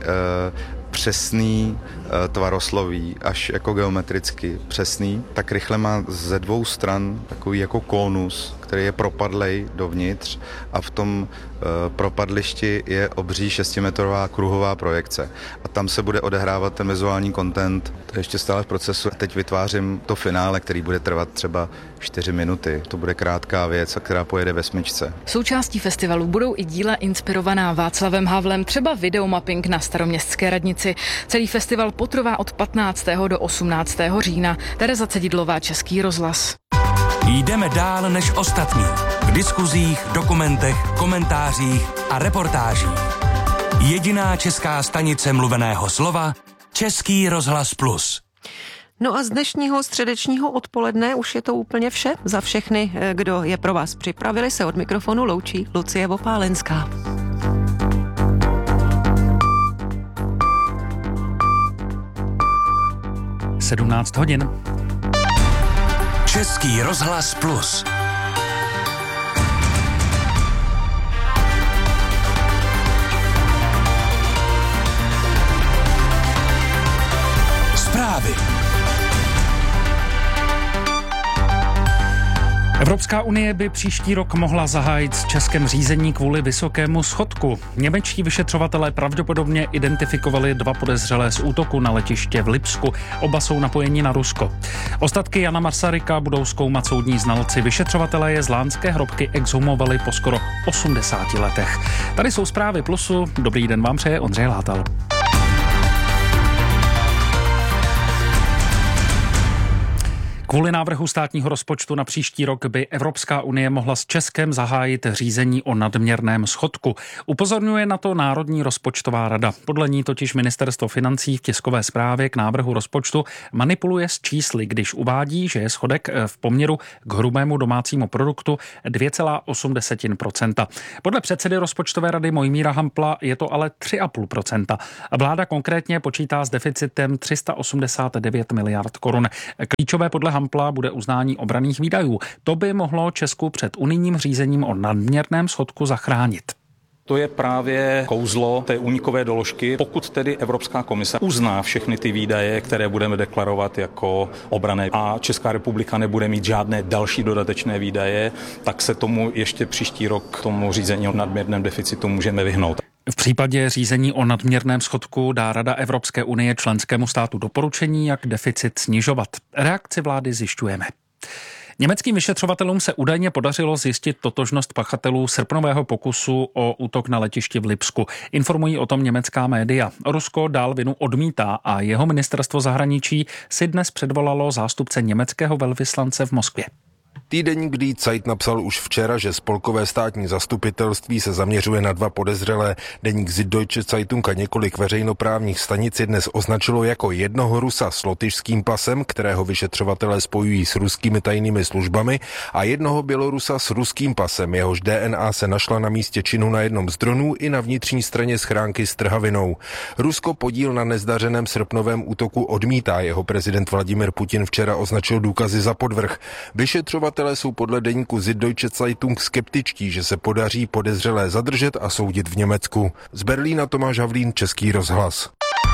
přesný tvarosloví, až jako geometricky přesný. Ta krychle má ze 2 stran takový jako konus, který je propadlej dovnitř, a v tom propadlišti je obří 6metrová kruhová projekce. A tam se bude odehrávat ten vizuální content. To je ještě stále v procesu. Teď vytvářím to finále, který bude trvat třeba 4 minuty. To bude krátká věc, která pojede ve smyčce. Součástí festivalu budou i díla inspirovaná Václavem Havlem, třeba videomapping na Staroměstské radnici. Celý festival potrvá od 15. do 18. října. Tereza Cedidlová, Český rozhlas. Jdeme dál než ostatní. V diskuzích, dokumentech, komentářích a reportážích. Jediná česká stanice mluveného slova Český rozhlas Plus. No a z dnešního středečního odpoledne už je to úplně vše. Za všechny, kdo je pro vás připravili, se od mikrofonu loučí Lucie Vopálenská. (17:00). Český rozhlas Plus. Zprávy. Evropská unie by příští rok mohla zahájit s Českem řízení kvůli vysokému schodku. Němečtí vyšetřovatelé pravděpodobně identifikovali 2 podezřelé z útoku na letiště v Lipsku. Oba jsou napojeni na Rusko. Ostatky Jana Masaryka budou zkoumat soudní znalci. Vyšetřovatelé je z lánské hrobky exhumovali po skoro 80 letech. Tady jsou zprávy Plusu. Dobrý den vám přeje Ondřej Látal. Kvůli návrhu státního rozpočtu na příští rok by Evropská unie mohla s Českem zahájit řízení o nadměrném schodku. Upozorňuje na to Národní rozpočtová rada. Podle ní totiž ministerstvo financí v tiskové zprávě k návrhu rozpočtu manipuluje s čísly, když uvádí, že je schodek v poměru k hrubému domácímu produktu 2,8%. Podle předsedy rozpočtové rady Mojmíra Hampla je to ale 3,5%. Vláda konkrétně počítá s deficitem 389 miliard korun. Klíčové podle Hampla bude uznání obranných výdajů. To by mohlo Česku před unijním řízením o nadměrném schodku zachránit. To je právě kouzlo té únikové doložky. Pokud tedy Evropská komise uzná všechny ty výdaje, které budeme deklarovat jako obranné a Česká republika nebude mít žádné další dodatečné výdaje, tak se tomu ještě příští rok tomu řízení o nadměrném deficitu můžeme vyhnout. V případě řízení o nadměrném schodku dá Rada Evropské unie členskému státu doporučení, jak deficit snižovat. Reakci vlády zjišťujeme. Německým vyšetřovatelům se údajně podařilo zjistit totožnost pachatelů srpnového pokusu o útok na letišti v Lipsku. Informují o tom německá média. Rusko dál vinu odmítá a jeho ministerstvo zahraničí si dnes předvolalo zástupce německého velvyslance v Moskvě. Týdeník Die Zeit napsal už včera, že spolkové státní zastupitelství se zaměřuje na 2 podezřelé. Deník Süddeutsche Zeitung a několik veřejnoprávních stanic dnes označilo jako jednoho Rusa s lotyšským pasem, kterého vyšetřovatelé spojují s ruskými tajnými službami, a jednoho Bělorusa s ruským pasem, jehož DNA se našla na místě činu na jednom z dronů i na vnitřní straně schránky s trhavinou. Rusko podíl na nezdařeném srpnovém útoku odmítá. Jeho prezident Vladimir Putin včera označil důkazy za podvrh. Vyšetřovatelé jsou podle deníku Süddeutsche Zeitung skeptičtí, že se podaří podezřelé zadržet a soudit v Německu. Z Berlína Tomáš Havlín, Český rozhlas.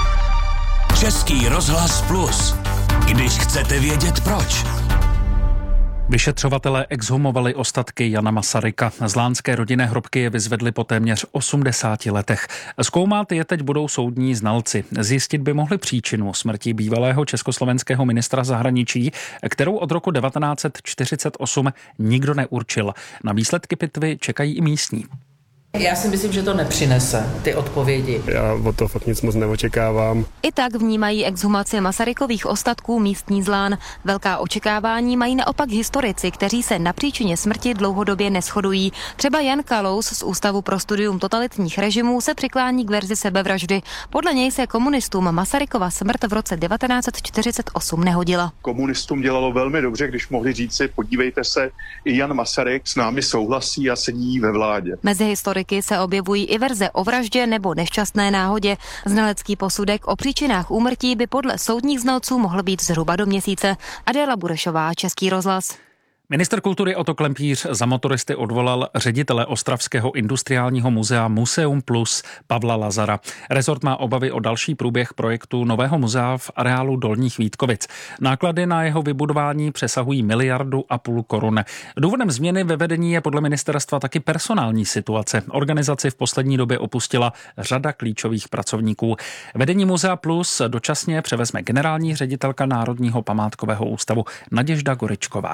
Český rozhlas Plus. Když chcete vědět proč. Vyšetřovatelé exhumovali ostatky Jana Masaryka. Z lánské rodinné hrobky je vyzvedli po téměř 80 letech. Zkoumat je teď budou soudní znalci. Zjistit by mohli příčinu smrti bývalého československého ministra zahraničí, kterou od roku 1948 nikdo neurčil. Na výsledky pitvy čekají i místní. Já si myslím, že to nepřinese ty odpovědi. Já od toho fakt nic moc neočekávám. I tak vnímají exhumaci Masarykových ostatků místní Zlán. Velká očekávání mají naopak historici, kteří se na příčině smrti dlouhodobě neshodují. Třeba Jan Kalous z Ústavu pro studium totalitních režimů se přiklání k verzi sebevraždy. Podle něj se komunistům Masarykova smrt v roce 1948 nehodila. Komunistům dělalo velmi dobře, když mohli říci, podívejte se, i Jan Masaryk s námi souhlasí a sedí ve vládě. Mezi historiky se objevují i verze o vraždě nebo nešťastné náhodě. Znalecký posudek o příčinách úmrtí by podle soudních znalců mohl být zhruba do měsíce. Adéla Burešová, Český rozhlas. Ministr kultury Otto Klempíř za motoristy odvolal ředitele Ostravského industriálního muzea Museum Plus Pavla Lazara. Rezort má obavy o další průběh projektu nového muzea v areálu Dolních Vítkovic. Náklady na jeho vybudování přesahují 1,5 miliardy korun. Důvodem změny ve vedení je podle ministerstva taky personální situace. Organizaci v poslední době opustila řada klíčových pracovníků. Vedení Muzea Plus dočasně převezme generální ředitelka Národního památkového ústavu Naděžda Goričková.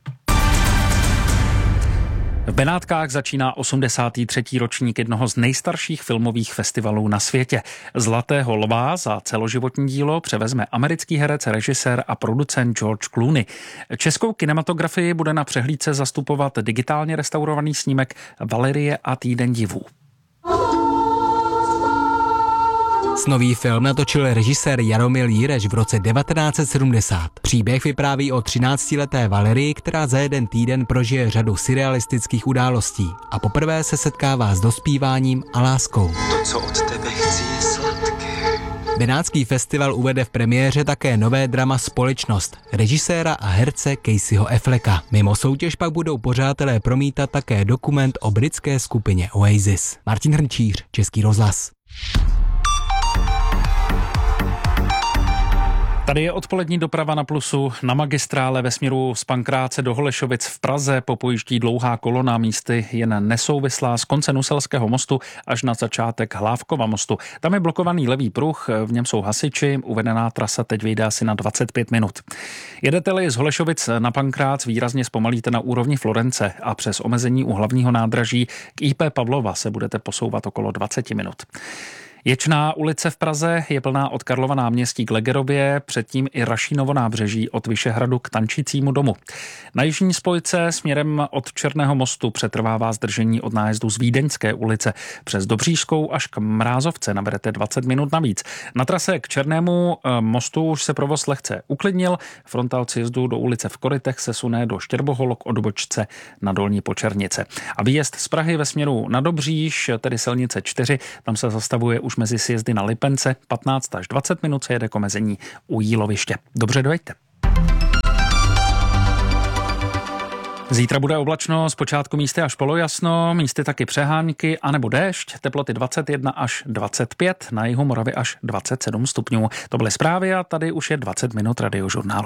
V Benátkách začíná 83. ročník jednoho z nejstarších filmových festivalů na světě. Zlatého lva za celoživotní dílo převezme americký herec, režisér a producent George Clooney. Českou kinematografii bude na přehlídce zastupovat digitálně restaurovaný snímek Valerie a týden divů. Snový film natočil režisér Jaromil Jireš v roce 1970. Příběh vypráví o 13leté Valerii, která za jeden týden prožije řadu surrealistických událostí a poprvé se setkává s dospíváním a láskou. To, co od tebe chci, je sladké. Benátský festival uvede v premiéře také nové drama Společnost režiséra a herce Caseyho Afflecka. Mimo soutěž pak budou pořadatelé promítat také dokument o britské skupině Oasis. Martin Hrnčíř, Český rozhlas. Tady je odpolední doprava na Plusu. Na magistrále ve směru z Pankráce do Holešovic v Praze popojíždí dlouhá kolona, místy jen nesouvislá z konce Nuselského mostu až na začátek Hlávkova mostu. Tam je blokovaný levý pruh, v něm jsou hasiči, uvedená trasa teď vyjde asi na 25 minut. Jedete-li z Holešovic na Pankrác, výrazně zpomalíte na úrovni Florence a přes omezení u hlavního nádraží k IP Pavlova se budete posouvat okolo 20 minut. Ječná ulice v Praze je plná od Karlova náměstí k Legerově, předtím i Rašínovo nábřeží od Vyšehradu k Tančícímu domu. Na jižní spojce směrem od Černého mostu přetrvává zdržení od nájezdu z Vídeňské ulice. Přes Dobřížskou až k Mrázovce naberete 20 minut navíc. Na trase k Černému mostu už se provoz lehce uklidnil. Fronta od sjezdu do ulice v Korytech se sune do Štěrbohol k odbočce na Dolní Počernice. A výjezd z Prahy ve směru na Dobříž, tedy silnice 4, tam se zastavuje už mezi sjezdy na Lipence, 15 až 20 minut se jede k omezení u Jíloviště. Dobře dojeďte. Zítra bude oblačno, zpočátku místy až polojasno, místy taky přehánky anebo déšť, teploty 21 až 25, na jihu Moravy až 27 stupňů. To byly zprávy a tady už je 20 minut Radiožurnálu.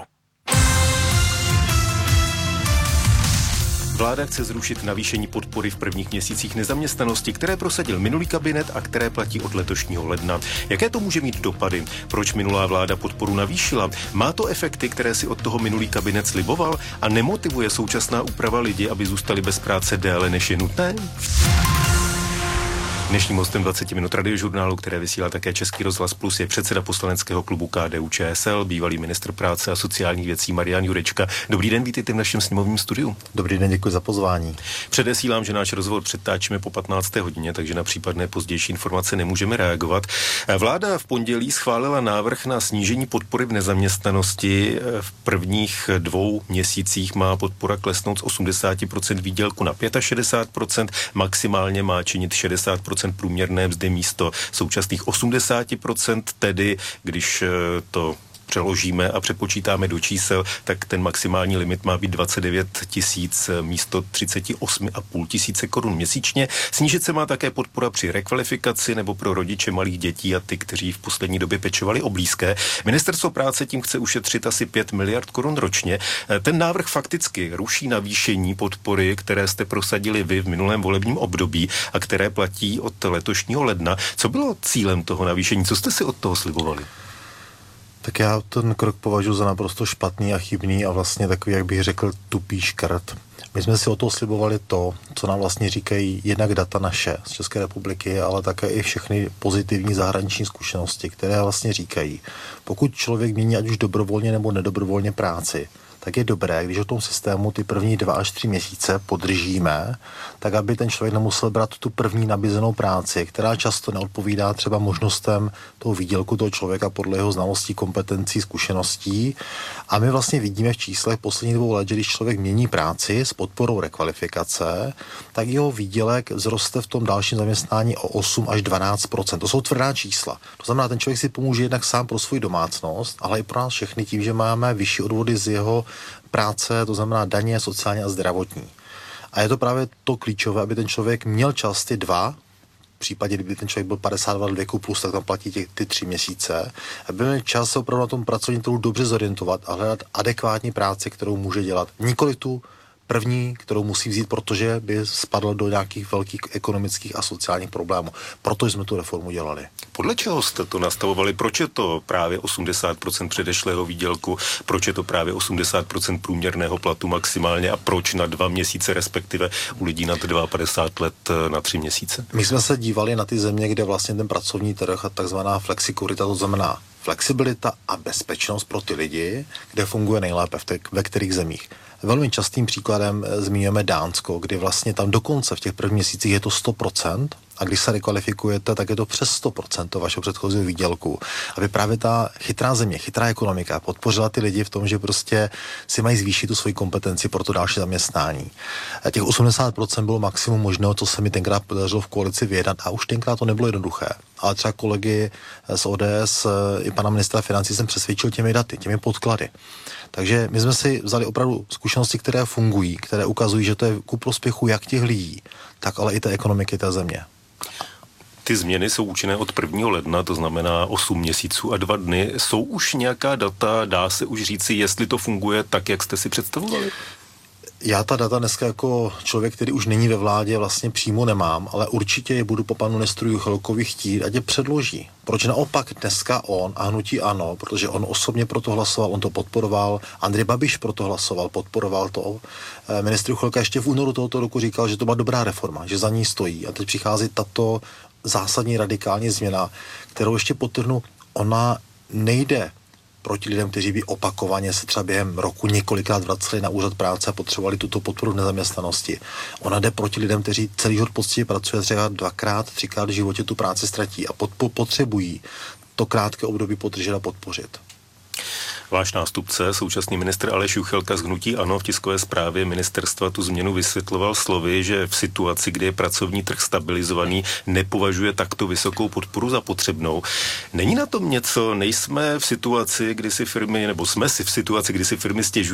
Vláda chce zrušit navýšení podpory v prvních měsících nezaměstnanosti, které prosadil minulý kabinet a které platí od letošního ledna. Jaké to může mít dopady? Proč minulá vláda podporu navýšila? Má to efekty, které si od toho minulý kabinet sliboval? A nemotivuje současná úprava lidi, aby zůstali bez práce déle, než je nutné? Dnešním hostem 20 minut Radiožurnálu, které vysílá také Český rozhlas Plus, je předseda poslaneckého klubu KDU-ČSL, bývalý ministr práce a sociálních věcí Marian Jurečka. Dobrý den, vítejte v našem sněmovním studiu. Dobrý den, děkuji za pozvání. Předesílám, že náš rozhovor přetáčíme po 15. hodině, takže na případné pozdější informace nemůžeme reagovat. Vláda v pondělí schválila návrh na snížení podpory v nezaměstnanosti. V prvních 2 měsících má podpora klesnout z 80% výdělku na 65%, maximálně má činit 60% průměrné mzdy místo současných 80%, tedy když to přeložíme a přepočítáme do čísel, tak ten maximální limit má být 29 000 místo 38 500 korun měsíčně. Snížit se má také podpora při rekvalifikaci nebo pro rodiče malých dětí a ty, kteří v poslední době pečovali o blízké. Ministerstvo práce tím chce ušetřit asi 5 miliard korun ročně. Ten návrh fakticky ruší navýšení podpory, které jste prosadili vy v minulém volebním období a které platí od letošního ledna. Co bylo cílem toho navýšení? Co jste si od toho slibovali? Tak já ten krok považuji za naprosto špatný a chybný a vlastně takový, jak bych řekl, tupý škrt. My jsme si o to slibovali to, co nám vlastně říkají jednak data naše z České republiky, ale také i všechny pozitivní zahraniční zkušenosti, které vlastně říkají, pokud člověk mění ať už dobrovolně nebo nedobrovolně práci, tak je dobré, když o tom systému ty první 2 až 3 měsíce podržíme, tak aby ten člověk nemusel brát tu první nabízenou práci, která často neodpovídá třeba možnostem toho výdělku toho člověka podle jeho znalostí, kompetencí, zkušeností. A my vlastně vidíme v číslech posledních 2 let, že když člověk mění práci s podporou rekvalifikace, tak jeho výdělek vzroste v tom dalším zaměstnání o 8 až 12%. To jsou tvrdá čísla. To znamená, ten člověk si pomůže jednak sám pro svou domácnost, ale i pro nás všechny tím, že máme vyšší odvody z jeho práce, to znamená daně, sociální a zdravotní. A je to právě to klíčové, aby ten člověk měl čas ty 2, v případě, kdyby ten člověk byl 52 let věku plus, tak tam platí ty 3 měsíce, aby měl čas se opravdu na tom pracovním trhu dobře zorientovat a hledat adekvátní práci, kterou může dělat. Nikoli tu první, kterou musí vzít, protože by spadl do nějakých velkých ekonomických a sociálních problémů. Proto jsme tu reformu dělali. Podle čeho jste to nastavovali? Proč je to právě 80% předešlého výdělku? Proč je to právě 80% průměrného platu maximálně a proč na 2 měsíce, respektive u lidí nad 52 let na 3 měsíce? My jsme se dívali na ty země, kde vlastně ten pracovní trh a takzvaná flexikurita, to znamená flexibilita a bezpečnost pro ty lidi, kde funguje nejlépe, ve kterých zemích. Velmi častým příkladem zmiňujeme Dánsko, kdy vlastně tam dokonce v těch prvních měsících je to 100%, a když se rekvalifikujete, tak je to přes 100% vašeho předchozího výdělku. Aby právě ta chytrá země, chytrá ekonomika podpořila ty lidi v tom, že prostě si mají zvýšit tu svoji kompetenci pro to další zaměstnání. A těch 80% bylo maximum možného, co se mi tenkrát podařilo v koalici vyjednat a už tenkrát to nebylo jednoduché. Ale třeba kolegy z ODS i pana ministra financí jsem přesvědčil těmi daty, těmi podklady. Takže my jsme si vzali opravdu zkušenosti, které fungují, které ukazují, že to je ku prospěchu jak těch lidí, tak ale i té ekonomiky té země. Ty změny jsou účinné od 1. ledna, to znamená 8 měsíců a 2 dny. Jsou už nějaká data, dá se už říci, jestli to funguje tak, jak jste si představovali? Já ta data dneska jako člověk, který už není ve vládě, vlastně přímo nemám, ale určitě je budu po panu ministru Juchelkovi chtít, ať je předloží. Proč naopak dneska on a hnutí ANO, protože on osobně proto hlasoval, on to podporoval, Andrej Babiš proto hlasoval, podporoval to. Ministr Juchelka ještě v únoru tohoto roku říkal, že to byla dobrá reforma, že za ní stojí. A teď přichází tato zásadní radikální změna, kterou ještě podtrhnu, ona nejde proti lidem, kteří by opakovaně se třeba během roku několikrát vraceli na úřad práce a potřebovali tuto podporu v nezaměstnanosti. Ona jde proti lidem, kteří celý život poctivě pracuje, třeba 2krát, 3krát v životě tu práci ztratí a potřebují to krátké období podržet a podpořit. Váš nástupce, současný ministr Aleš Juchelka z hnutí ANO v tiskové zprávě ministerstva tu změnu vysvětloval slovy, že v situaci, kdy je pracovní trh stabilizovaný, nepovažuje takto vysokou podporu za potřebnou. Není na tom něco? Nejsme v situaci, kdy si firmy, nebo jsme si v situaci, kdy si firmy stěžují